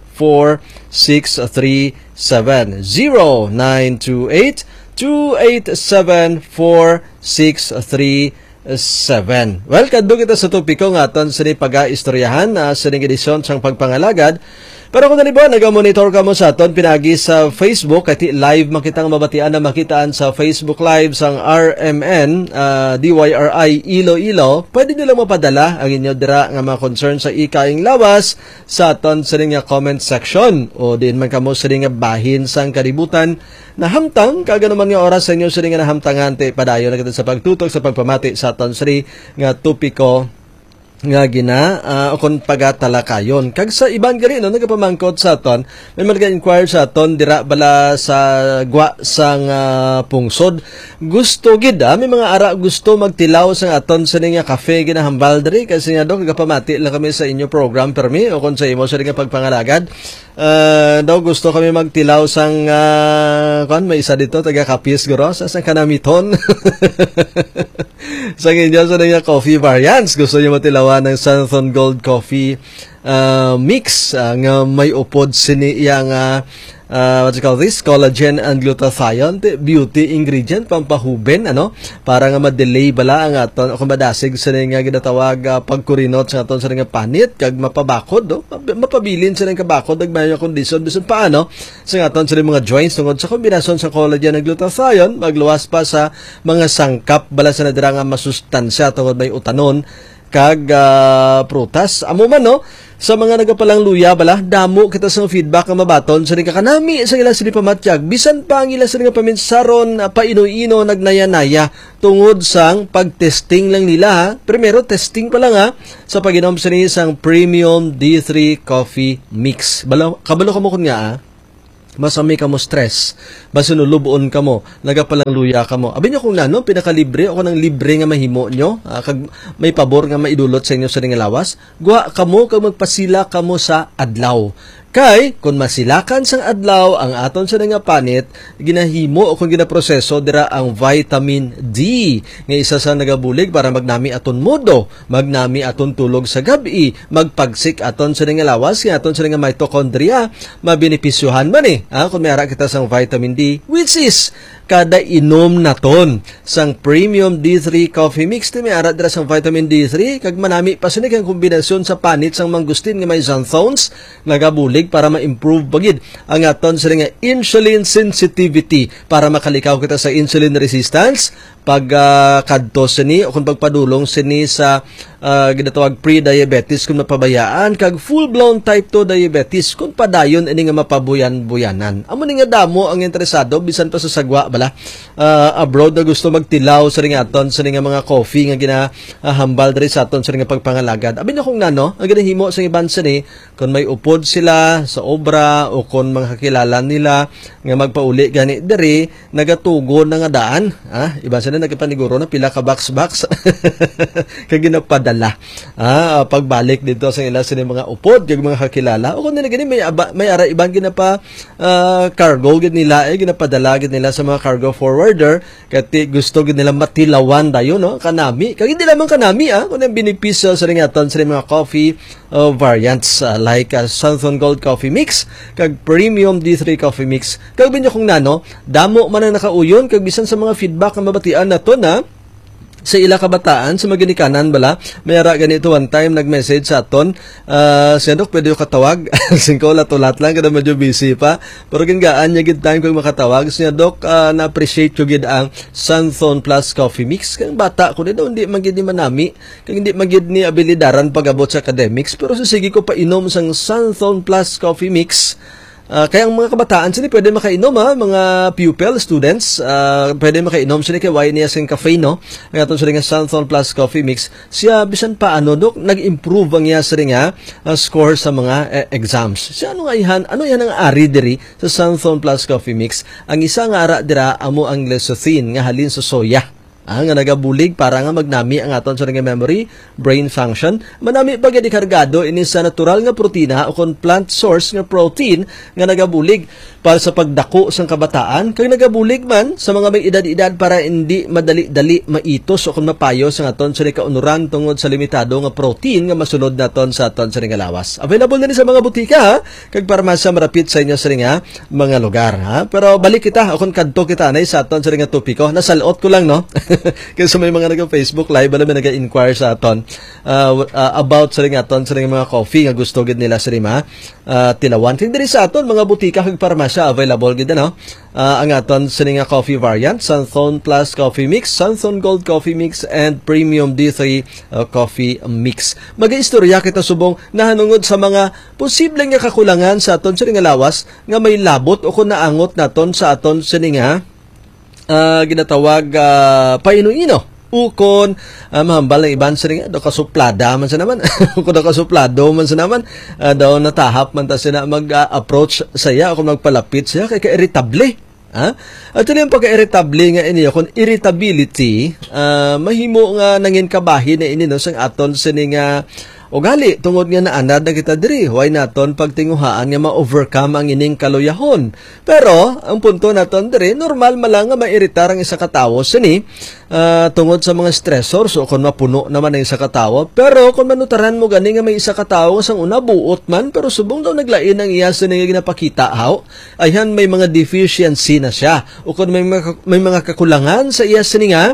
0928-287-4637. Well, kadto kita sa topiko nga aton sa pag-istoryahan sa edisyon sang pagpangalagad. Pero kung nalibuan, nag-monitor ka mo sa aton pinagi sa Facebook, kati live makitang mabatian na makitaan sa Facebook Live sang RMN, DYRI Iloilo, pwede nyo lang mapadala ang inyo dira nga mga concern sa ikaing lawas sa aton sa nga comment section o din man kamo sa nga bahin sang kaributan na hamtang, kaga naman nga oras sa inyo sa nga nahamtangan te padayon na kita sa pagtutok sa pagpamati sa aton sa nga tupiko nga gina o kung pagatalakayon. Kag sa ibang gari nagapamangkot sa aton, may mag-inquire sa aton dira bala sa gwa sang pungsod. Gusto gid may mga ara gusto magtilaw sa aton sa nga cafe ginahambal diri kasi nga do kagapamati lang kami sa inyo program permi o kung sa imo sa nga pagpangalagad. Daw gusto kami magtilaw sang may isa dito taga Capiz guro sa kanamiton. Sa inyo sa nga coffee variants gusto niyo matilawan ng Santon Gold Coffee mix nga may upod sini yang what you call this, collagen and glutathione, beauty ingredient, pampahuben, para nga ma-delay bala ang aton, kung madasig sa nga ginatawag pagkurinot sa aton sa nga panit, kag mapabakod, mapabilin sa nga kabakod, nagmayo kondisyon, bisan paano, sa aton sa mga joints, tungod sa kombinasyon sa collagen and glutathione, magluwas pa sa mga sangkap, bala sa nadira nga masustansya, tungod may utanon, kag prutas. Amo man no, sa mga nagapalang luya bala, damo kita sa feedback nga mabaton sa ring kanami sa ila sila pamatyag. Bisan pa ang ila sa ring paminsaron paino-ino nagnaya-naya tungod sang pagtesting lang nila ha. Primero testing pa lang ha sa pag-inom sa isang Premium D3 Coffee Mix. Kabalo ka mo kun nga ha. Masami ka mo stress, basunulubuon ka mo, nagapalang luya ka mo. Abi nyo kung nano, pinakalibre, ako ng libre nga mahimo nyo, kag may pabor nga maidulot sa inyo sa ring lawas, gwa ka mo, kag magpasila ka mo sa adlaw. Kay, kung masilakan sang adlaw, ang aton sa nga panit, ginahimo o kung ginaproseso, dira ang vitamin D. Nga isa sa nagabulig para magnami aton modo, magnami aton tulog sa gabi, magpagsik aton sa nga lawas, nga aton sa nga mitochondria, mabinipisyuhan man kung may ara kita sang vitamin D, which is, kada inom naton sang Premium D3 Coffee Mix, may ara dira sang vitamin D3, kag manami pa sinig ang kombinasyon sa panit sang mangustin nga may xanthones, nagabulig para ma-improve bagid ang aton sa nga insulin sensitivity para makalikaw kita sa insulin resistance pag kadto sini o kung pagpadulong sini sa ginatawag pre-diabetes kung napabayaan kag full-blown type 2 diabetes kung padayon ini nga mapabuyan-buyanan. Amo ni nga damo ang interesado bisan pa sa sagwa bala abroad na gusto magtilaw sa ring aton sa nga mga coffee nga ginahambal diri sa aton sa nga pagpangalagad. Abi na kung nano ang ginahimo sa iban sini kung may upod sila sa obra o kung mga kakilala nila nga magpauli gani diri nagatugon na nga daan iba sa na nagpaniguro na pila ka box kag ginapadala pagbalik dito sa ila sa mga upod kag mga kakilala o kung gani may ara ibang ginapa cargo gid nila ginapadala gid nila sa mga cargo forwarder kati gusto gid nila matilawan dayon no kanami kag hindi lamang kanami kung ang benepisyo sa ringaton sa mga coffee variants like Santhon Gold Coffee Mix kag Premium D3 Coffee Mix kag binyo kung nano damo man ang nakauyon kag bisan sa mga feedback nga mabatian nato na sa ila kabataan sa maginikanan bala may ara ganito one time nag-message sa aton siya dok pwede yung katawag singko latulat lang kada medyo busy pa pero gingaan niya gid time kung makatawag siya dok na-appreciate ko gid ang Santhon Plus Coffee Mix kang bata ko daw hindi magid ni manami kang hindi magid ni abilidaran pag-abot sa academics pero sige ko pa inom sang Santhon Plus Coffee Mix. Kaya ang mga kabataan sila pwede makainom mga pupil, students pwede makainom sila kay why niya sing cafe no ang aton sila nga Santhon Plus Coffee Mix siya bisan pa dok nag-improve ang iya sila nga score sa mga exams siya ano yan ang ari diri sa Santhon Plus Coffee Mix ang isa nga ara dira amo ang lecithin nga halin sa soya nga nagabulig para nga magnami ang aton sa nga memory, brain function. Manami pa gid kargado ini sa natural nga protina o kon plant source nga protein nga nagabulig para sa pagdako sang kabataan kag nagabulig man sa mga may edad-edad para hindi madali-dali maitos o kon mapayo sa aton sa kaunuran tungod sa limitado nga protein nga masunod naton sa aton sa nga lawas. Available na ni sa mga butika kag parmasya marapit sa inyo sa nga mga lugar Pero balik kita o kon kadto kita nay sa aton sa nga topiko. Nasalot ko lang no. Kasi may mga nag-Facebook live alam na nag-inquire sa aton about sa ring aton sa ring mga coffee nga gusto gid nila sa rima tilawan kag diri sa aton mga butika kag parmasya available gid ang aton sa nga coffee variant Santhon Plus Coffee Mix, Santhon Gold Coffee Mix and Premium D3 Coffee Mix. Mag-istorya kita subong nahanungod sa mga posibleng nga kakulangan sa aton sa nga lawas nga may labot o kun naangot naton sa aton sa nga ginatawag paino-ino ukon mahambal ng iban sa nga do kasuplada man sa naman kung do kasuplado man sa naman daw natahap man ta sina mag-approach saya kung magpalapit siya kay irritable at yung pagka-irritable nga ini kung irritability mahimo nga nangin kabahin na ini no sang aton sini nga ugali tungod nga naanad na kita diri why naton pagtinguhaan nga ma-overcome ang ining kaluyahon pero ang punto naton diri normal malang nga mairitar ang isa ka tawo sini tungod sa mga stressors o kung mapuno naman ang isa ka tawo pero kung manutaran mo gani nga may isa ka tawo sang una buot man pero subong daw naglain ang iya sini nga ginapakita ayhan may mga deficiency na siya o kung may mga kakulangan sa iya sini nga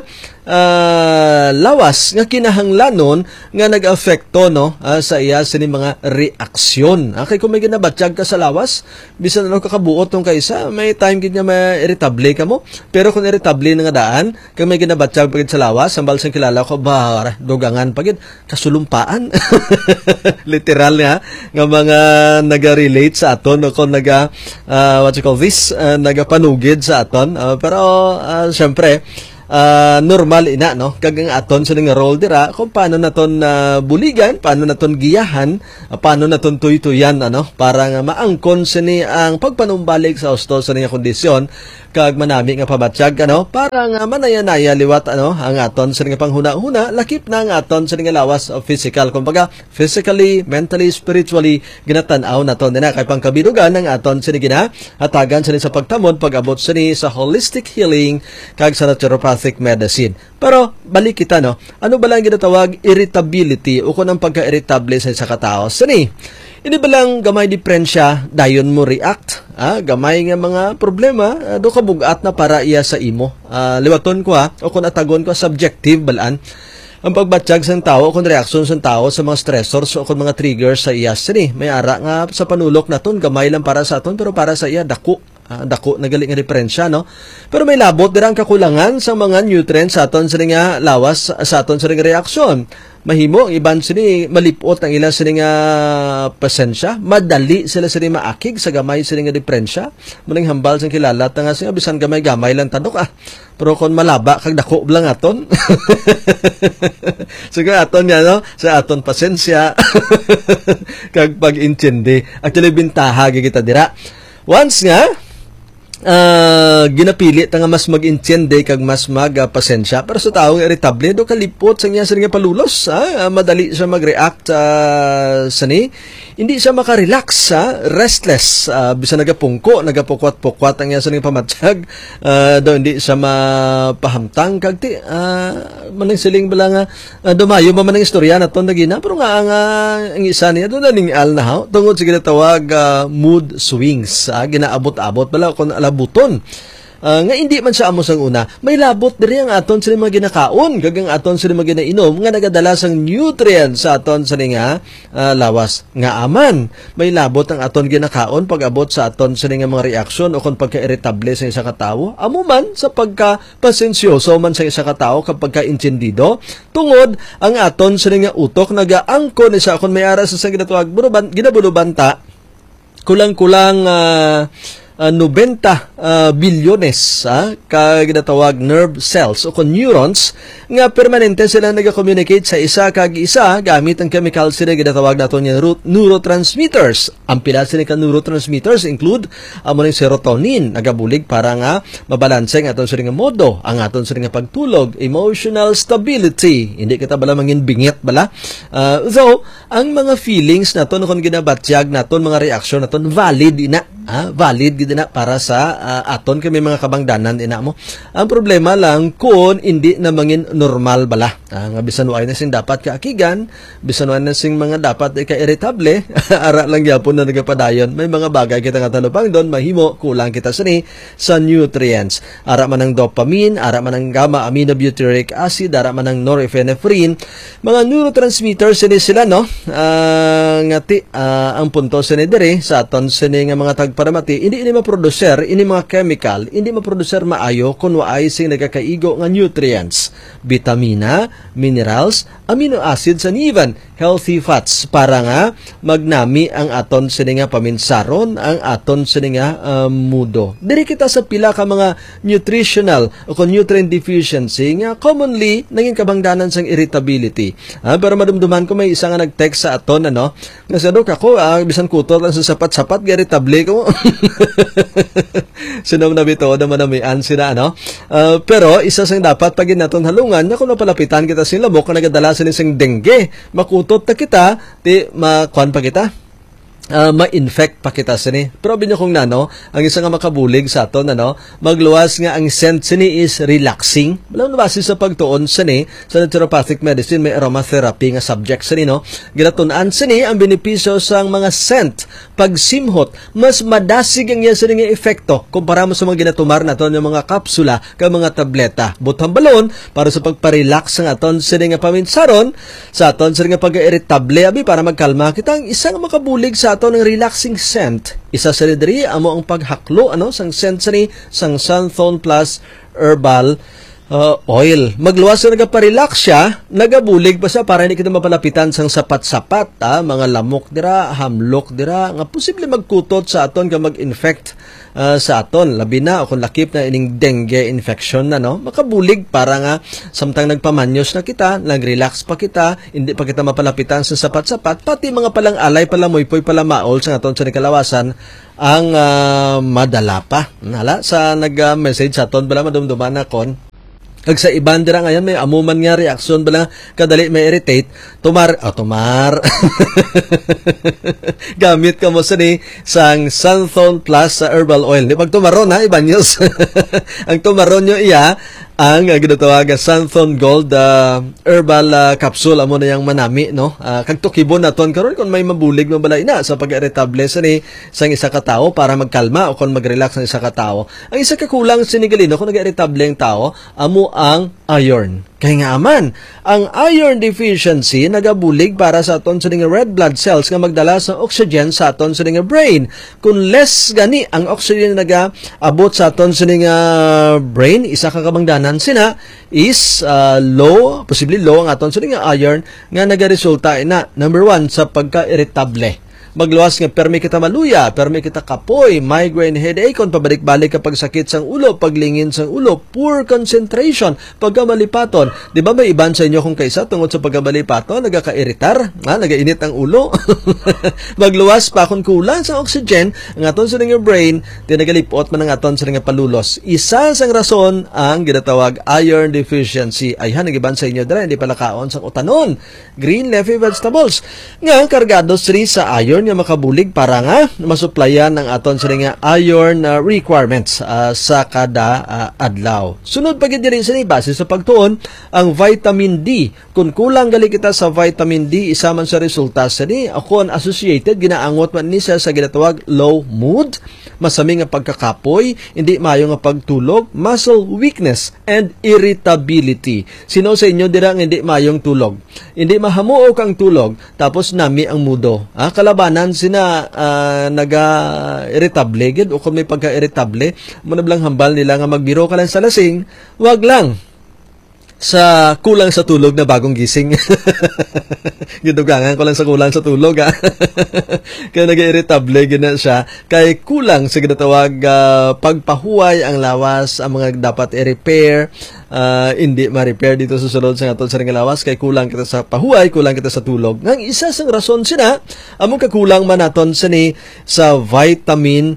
lawas nga kinahanglanon nga nag-afekto no sa iya sini mga reaksyon. Kay kung may ginabatsyag ka sa lawas, bisan ano kakabuot tong kaisa, may time gid nga ma-irritable ka mo. Pero kung irritable na nga daan, kung may ginabatsyag pagid sa lawas, sambal sang kilala ko ba dugangan pagid kasulumpaan. Literal nga mga naga-relate sa aton o kung what you call this, nagapanugid sa aton. Pero syempre normal ina no kagang aton sa nga role dira kung paano naton buligan, paano naton giyahan, paano naton tuytuyan para nga maangkon sini ang pagpanumbalik sa husto sa nga kondisyon kag manami nga pabatsyag para nga manaya-naya liwat ang aton sa nga panghuna-huna lakip na ang aton sa nga lawas of physical, kumbaga physically, mentally, spiritually ginatan-aw naton dina kay pangkabidugan ang aton sa ginahatagan sa pagtamod pag-abot sa holistic healing kag sa naturopathic medicine. Pero balik kita ano ba lang ginatawag irritability o kung ang pagka-irritable sa isa ka tao sini ini ba lang gamay diferensya dayon mo react gamay nga mga problema do ka bugat na para iya sa imo liwaton ko o kung atagon ko subjective balaan ang pagbatsyag sa tao o kung reaksyon sa tao sa mga stressors o kung mga triggers sa iya sini may ara nga sa panulok naton gamay lang para sa aton pero para sa iya dako nagaling nga diferensya pero may labot dirang kakulangan sa mga nutrients sa aton sa nga lawas sa aton sa nga reaksyon. Mahimo ang iban sini malipot ang ilang sini nga pasensya, madali sila sini maakig sa gamay sini nga diferensya. Muning hambal sang kilala nga sini bisan gamay lang tanok pero kon malaba kag dako lang aton. Sige aton yan sa aton pasensya kag pag-intindi. Actually bintaha kita dira. Once nga ginapili nga mas mag-intindi kag mas magpasensya pero sa taong irritable do kalipot sa niya nga palulos madali siya mag-react sani hindi siya makarelax restless bisan nagapungko nagapukwat-pukwat ang niya sa nga pamatsyag do hindi siya mapahamtang kag manang siling bala nga dumayo man ang istorya naton nagina pero nga ang isa niya do naningal na tungod sa ginatawag mood swings ginaabot-abot bala kon buton nga hindi man siya amo sang una may labot diri ang aton sa mga ginakaon gagang aton sa mga ginainom nga nagadala sang nutrients sa aton sa nga lawas nga aman may labot ang aton ginakaon pag-abot sa aton sa nga mga reaksyon o kung pagka-irritable sa isa ka tawo amo man sa pagka-pasensyoso man sa isa ka tawo kapag ka-intindido tungod ang aton sa nga utok nagaangkon sa kung may ara sa ginatawag ginabulubanta kulang-kulang 90 bilyones kaginatawag nerve cells o neurons nga permanente sila nag-communicate sa isa kag isa gamit ang chemicals sila ginatawag naton nga neurotransmitters. Ang pila sila ka neurotransmitters include amo ning serotonin nagabulig para nga mabalanse ang aton sila nga modo, ang aton sila nga pagtulog, emotional stability. Hindi kita bala mangin bingit bala. So ang mga feelings naton kon ginabatyag naton mga reaksyon naton valid gid na para sa aton kami mga kabangdanan ina mo. Ang problema lang kung hindi na mangin normal bala. Nga bisan way na sing dapat kaakigan, bisan way na sing mga dapat ka-irritable, ara lang gyapon na nagapadayon. May mga bagay kita nga talupang doon mahimo kulang kita sa nutrients. Ara man ang dopamine, ara man ang gamma aminobutyric acid, ara man ang norepinephrine, mga neurotransmitters sila ngati ang punto sini diri sa aton sini nga mga tagparamati hindi ma-producer ini mga chemical, hindi ma-producer maayo kung waay sing nagakaigo nga nutrients, vitamina, minerals, amino acids and even healthy fats para nga magnami ang aton sini nga paminsaron, ang aton sini nga mudo. Diri kita sa pila ka mga nutritional o nutrient deficiency nga commonly naging kabangdanan sang irritability. Pero madumduman ko may isa nga nag-text sa aton nga sadok ako bisan kutot lang sa sapat-sapat irritable ko. Sinam na bito naman namian sila pero isa sang dapat pag naton halungan na kung napalapitan kita sing lamok na nagadala sila sing dengue makutot na kita ti makuan pa kita ma-infect pa kita sini. Pero binyo kong nano, ang isa nga makabulig sa aton, magluwas nga ang scent sini is relaxing. Walang nabasi sa pagtuon sini, sa naturopathic medicine, may aromatherapy nga subject sini, no? Ginatunan sini ang benepisyo sa mga scent. Pag simhot, mas madasig ang yan sini nga efekto kumpara mo sa mga ginatumar naton yung mga kapsula ka mga tableta. Butang balon, para sa pagparelax ng aton sini nga paminsaron, sa aton sini nga pag-irritable, abi, para magkalma kita, ang isang makabulig sa ato ng relaxing scent. Isa sa diri amo ang paghaklo sang scent sang Sunthorn Plus Herbal oil. Magluwas na nagaparelax siya, nagabulig pa siya para hindi kita mapalapitan sang sapat-sapat, mga lamok dira, hamlok dira, nga posible magkutot sa aton ka mag-infect sa aton. Labi na kung lakip na ining dengue infection na, no? Makabulig para nga samtang nagpamanyos na kita, nag-relax pa kita, hindi pa kita mapalapitan sa sapat-sapat, pati mga palang alay, palamoy-poy, palamaol sa aton sa nikalawasan, ang madala pa. Nala, sa nag-message sa aton, bala madumduman na kon, kag sa iban dira ngayon may amuman nga reaksyon bala kadali may irritate, tumar gamit ka mo sang Sunthorn Plus sa herbal oil. Di pag tumaron ha, iban news. Ang tumaron nyo iya ang ginatawag Sunthorn Gold herbal capsule amo na yang manami, no? Kag tukibon naton karon kon may mabulig mo balay na sa pag-irritable sang isa ka tawo para magkalma o kon mag-relax ang isa ka tawo. Ang isa ka kulang sinigalino kung nag-irritable ang tawo amo ang iron. Kaya nga aman, ang iron deficiency nagabulig para sa aton sa red blood cells nga magdala sa oxygen sa aton sa brain. Kung less gani ang oxygen nagaabot sa aton sa brain, isa ka kabangdanan sina is low, posible low ang aton sa iron nga nagaresulta na number 1 sa pagka-irritable. Magluwas nga permi kita maluya, permi kita kapoy, migraine, headache, kon pabalik-balik kapag sakit sang ulo, paglingin sang ulo, poor concentration, pagkamalipaton. Di ba may iban sa inyo kung kaisa tungod sa pagkamalipaton, nagaka-iritar, nagainit ang ulo? Magluwas pa kung kulang sa oxygen, ang aton sa nga brain, tinagalipot man ang aton sa nga palulos. Isa sang rason ang ginatawag iron deficiency. Ayhan, nagiban sa inyo dira, hindi pala kaon sang utanon. Green leafy vegetables. Nga, kargado sri sa iron nga makabulig para nga masuplayan ng aton sa nga iron requirements sa kada adlaw. Sunod pa gid diri sa base sa pagtuon ang vitamin D. Kung kulang gali kita sa vitamin D, isa man sa resulta sa ni akon associated ginaangot man ni sa ginatawag low mood, masami nga pagkakapoy, hindi maayo nga pagtulog, muscle weakness and irritability. Sino sa inyo dira nga hindi maayong tulog? Hindi mahamuok ang tulog tapos nami ang mudo. Kalabanan sina naga-irritable gid o kung may pagka-irritable, mo na blang hambal nila nga magbiro ka lang sa lasing, wag lang sa kulang sa tulog na bagong gising. Gidugangan ko lang sa kulang sa tulog, kaya nag-irritable gina siya kay kulang sa ginatawag pagpahuway ang lawas, ang mga dapat i-repair, hindi ma-repair dito sa sulod sa aton sa lawas kay kulang kita sa pahuway, kulang kita sa tulog. Nang isa sang rason sina among kakulang man naton sa vitamin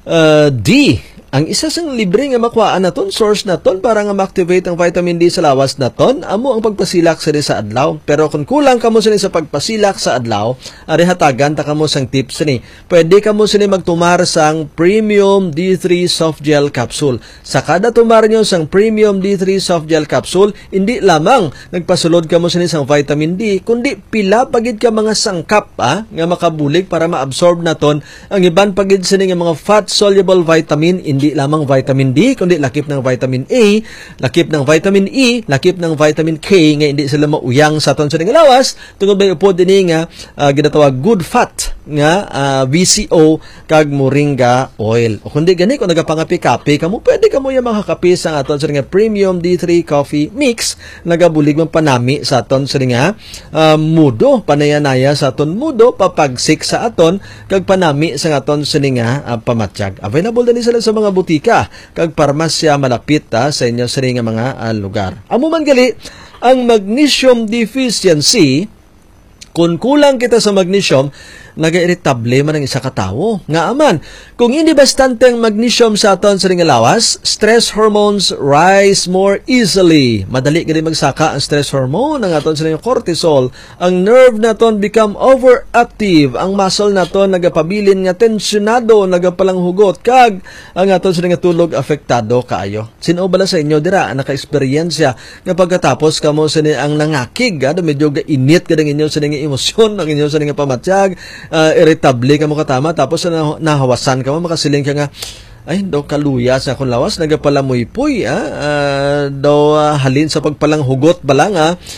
D. Ang isa sang libre nga makuhaan naton, source naton para nga ma-activate ang vitamin D sa lawas naton, amo ang pagpasilak sa adlaw. Pero kung kulang kamo sa pagpasilak sa adlaw, ari hatagan ta kamo sang tips ni. Pwede kamo magtumar sang Premium D3 Soft Gel Capsule. Sa kada tumar nyo sang Premium D3 Soft Gel Capsule, hindi lamang nagpasulod kamo sang vitamin D, kundi pila pagid ka mga sangkap nga makabulig para ma-absorb naton ang iban pagid nga mga fat-soluble vitamin, hindi lamang vitamin D, kundi lakip ng vitamin A, lakip ng vitamin E, lakip ng vitamin K, nga hindi sila mauyang sa aton sa lawas, tungod may upod din nga ginatawag good fat, nga VCO, kag moringa oil. O kundi gani, kung nagapangapi-kapi, kamo pwede kamo yung makakapi sa aton sa nga Premium D3 Coffee Mix, nagabulig ng panami sa aton sa nga mudo, panayanaya sa aton mudo, papagsik sa aton, kag panami sa aton sa nga pamatsyag. Available din sila sa mga butika kag parmasya malapit sa inyo sa nga mga lugar. Amo man gali ang magnesium deficiency, kung kulang kita sa magnesium, naga-irritable man ang isa ka tawo. Nga aman, kung hindi bastante ang magnesium sa aton sa ring lawas, stress hormones rise more easily. Madali gani magsaka ang stress hormone ang aton sa ring cortisol. Ang nerve naton become overactive. Ang muscle naton nagapabilin nga tensionado, nagapalanghugot kag ang aton sa ring tulog apektado kaayo. Sino bala sa inyo dira naka-eksperyensya nga pagkatapos kamo sa ang nangakig, medyo init ka ng inyo sa ning emosyon, ang inyo sa ning pamatyag, irritable ka mo katama, tapos nahawasan ka mo, makasiling ka nga, ay, daw kaluya sa akong lawas, nagapalamoy-poy, daw halin sa pagpalanghugot balang,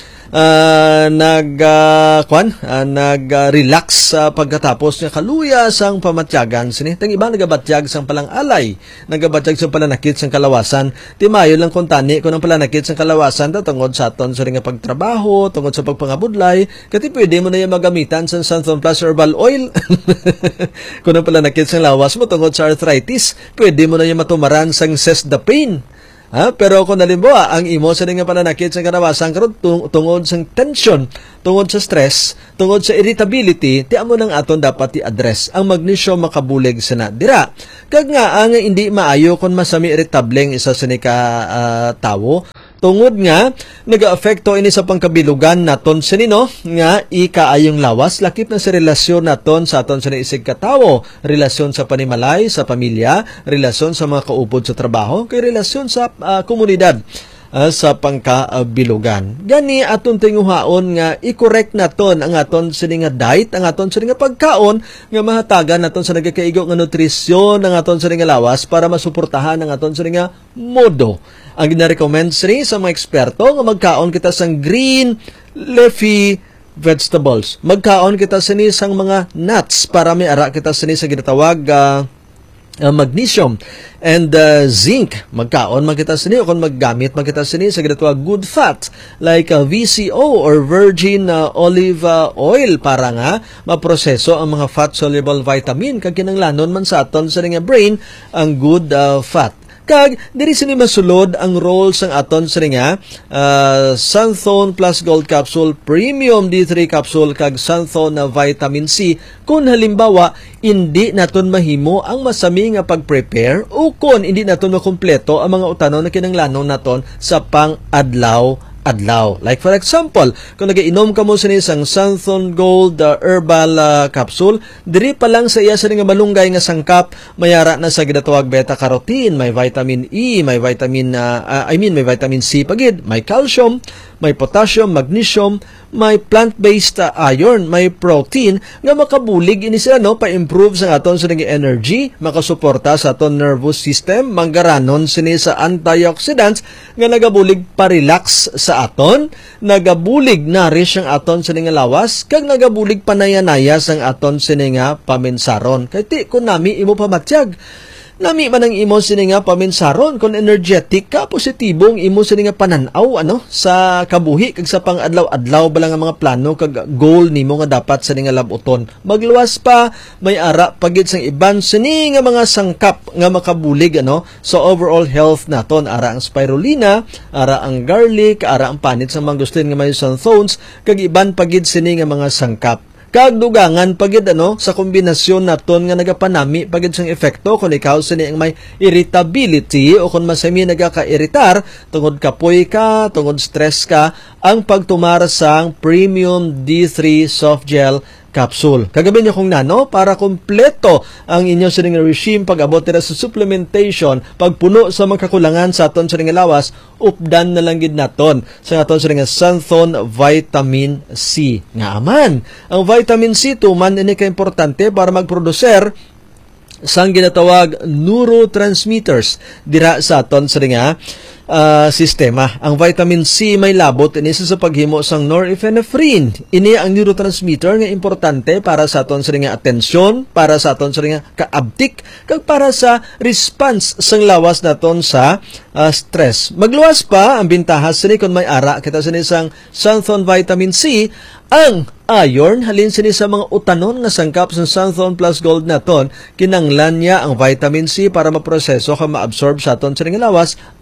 nag-relax pagkatapos niya kaluya sang pamatyagan sini. Tang iba nagabatyag sang palang alay, nagabatyag sang palanakit sang kalawasan. Timayo lang kung tani kung ang palanakit sang kalawasan tungod sa aton sa nga pagtrabaho, tungod sa pagpangabudlay, kati pwede mo na yung magamitan sang Santon Plus Herbal Oil. Kung ang palanakit sang lawas mo tungod sa arthritis, pwede mo na yung matumaran sang Cesdapine. Pero kung nalimbawa, ang imo sa nga pananakit sa kanawasan karon tungod sa tension, tungod sa stress, tungod sa irritability, ti amo nang aton dapat i-address. Ang magnesium makabulig sana dira. Kag nga ang hindi maayo kung masami irritable isa sa ni ka tawo, tungod nga nagaapekto ini sa pangkabilugan naton sinino nga ikaayong lawas lakip na sa relasyon naton sa aton sa isig katawo, relasyon sa panimalay, sa pamilya, relasyon sa mga kaupod sa trabaho, kay relasyon sa komunidad sa pangkabilugan. Gani aton tinguhaon nga i-correct naton ang aton sini nga diet, ang aton sini nga pagkaon nga mahatagan naton sa nagakaigo nga nutrisyon ang aton sini nga lawas para masuportahan ang aton sini nga modo. Ang gina-recommend sini sa mga eksperto nga magkaon kita sang green leafy vegetables. Magkaon kita sini sang mga nuts para may ara kita sini sa ginatawag magnesium and zinc. Magkaon makita sini o kung maggamit makita sini sa ginatawag good fat like VCO or virgin olive oil para nga maproseso ang mga fat-soluble vitamin kag kinanglanon man sa aton sa nga brain ang good fat. Kag diri sini masulod ang role sang aton sa nga Santhone Plus Gold Capsule, Premium D3 Capsule kag Santhone na Vitamin C kung halimbawa hindi naton mahimo ang masami nga pag-prepare o kung hindi naton makumpleto ang mga utanon na kinanglanon naton sa pang-adlaw. Like for example, kung nagainom ka mo sa isang Santhone Gold Herbal Capsule, diri pa lang sa iya sa nga malunggay nga sangkap, mayara na sa ginatawag beta-carotene, may vitamin E, may vitamin may vitamin C pagid, may calcium, may potassium, magnesium, may plant-based iron, may protein nga makabulig ini sila pa-improve sa aton sa energy, makasuporta sa aton nervous system, manggaranon sini sa antioxidants nga nagabulig pa-relax sa aton, nagabulig nourish ang aton sa nga lawas, kag nagabulig panaya-naya sang aton sini nga paminsaron. Kay ti kun nami imo pamatyag, nami man ang imo sini nga paminsaron, kung energetic ka, positibong imo sini nga pananaw sa kabuhi kag sa pang-adlaw-adlaw balang nga mga plano kag goal nimo nga dapat sini nga labuton. Magluwas pa may ara pagid sang iban sini nga mga sangkap nga makabulig sa overall health naton. Ara ang spirulina, ara ang garlic, ara ang panit sa mangustin nga may xanthones kag iban pagid sini nga mga sangkap. Kagdugangan pagid sa kombinasyon naton nga nagapanami pagid sang epekto kung ikaw sini ang may irritability o kung masami nagaka-iritar tungod kapoy ka, tungod stress ka, ang pagtumara sang Premium D3 Soft Gel Capsule. Kagabi niyo kung para kompleto ang inyo sining regime pag-abot nila sa supplementation, pagpuno sa mga kakulangan sa aton sining lawas, updan na lang gid naton sa aton sining Santhone Vitamin C. Nga aman, ang vitamin C tuman ini ka importante para magproducer sang ginatawag neurotransmitters dira sa aton sining sistema. Ang vitamin C may labot ini sa paghimo sang norepinephrine. Ini ang neurotransmitter nga importante para sa aton sa nga atensyon, para sa aton sa nga kaabtik, kag para sa response sang lawas naton sa stress. Magluwas pa ang bintahas sini kung may ara kita sini sang Santhone Vitamin C, ang iron halin sini sa mga utanon nga sangkap sa Santhone Plus Gold naton, kinanglan niya ang vitamin C para maproseso kag maabsorb sa aton sa nga lawas ang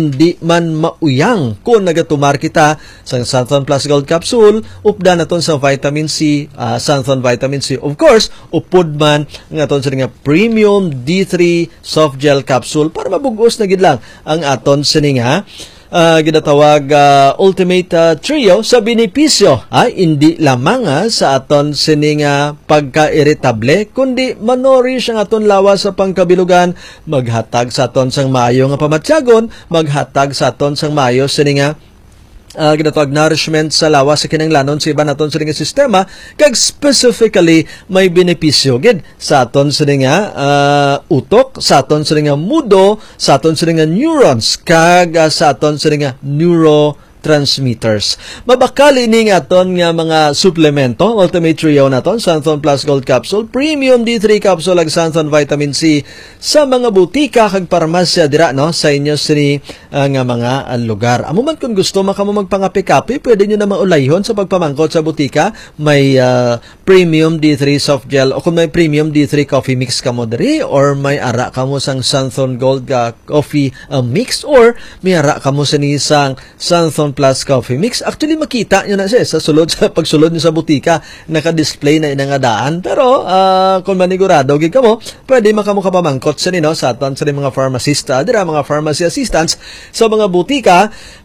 indi man mauyang kung nagatumar kita sa Santhon Plus Gold Capsule, upda naton sa vitamin C, Santhon Vitamin C. Of course, upod man nga aton sa nga Premium D3 Soft Gel Capsule para mabugos na gid lang ang aton sa nga ginatawag Ultimate Trio sa benepisyo hindi lamang sa aton sininga pagka-irritable kundi manorish ang aton lawas sa pangkabilugan, maghatag sa aton sang maayo nga pamatyagon, maghatag sa aton sang maayo sininga ginatawag nourishment sa lawas sa kinanglanon sa iba naton sa nga sistema, kag specifically may benepisyo gid sa aton sa nga utok, sa aton sa nga mudo, sa aton sa nga neurons, kag sa aton sa nga neurotransmitters. Mabakal ini nga aton nga mga suplemento, Ultimate Trio naton, Santhon Plus Gold Capsule, Premium D3 Capsule ag Santhon Vitamin C sa mga butika kag parmasya dira sa inyo sini nga mga lugar. Amo man kung gusto makamo magpangapi-kapi, pwede nyo na maulayhon sa pagpamangkot sa butika. May Premium D3 Soft Gel o kung may Premium D3 Coffee Mix kamo diri, or may ara kamo sang Santhon Gold Coffee Mix, or may ara kamo sa isang Santhon Plus Coffee Mix. Actually, makita nyo na siya sa pagsulod nyo sa butika, naka-display na inang adaan. Pero, kung manigurado, gig kamo, pwede makamukapamangkot sa nino sa aton sa mga pharmacist, dira mga pharmacy assistants sa mga butika.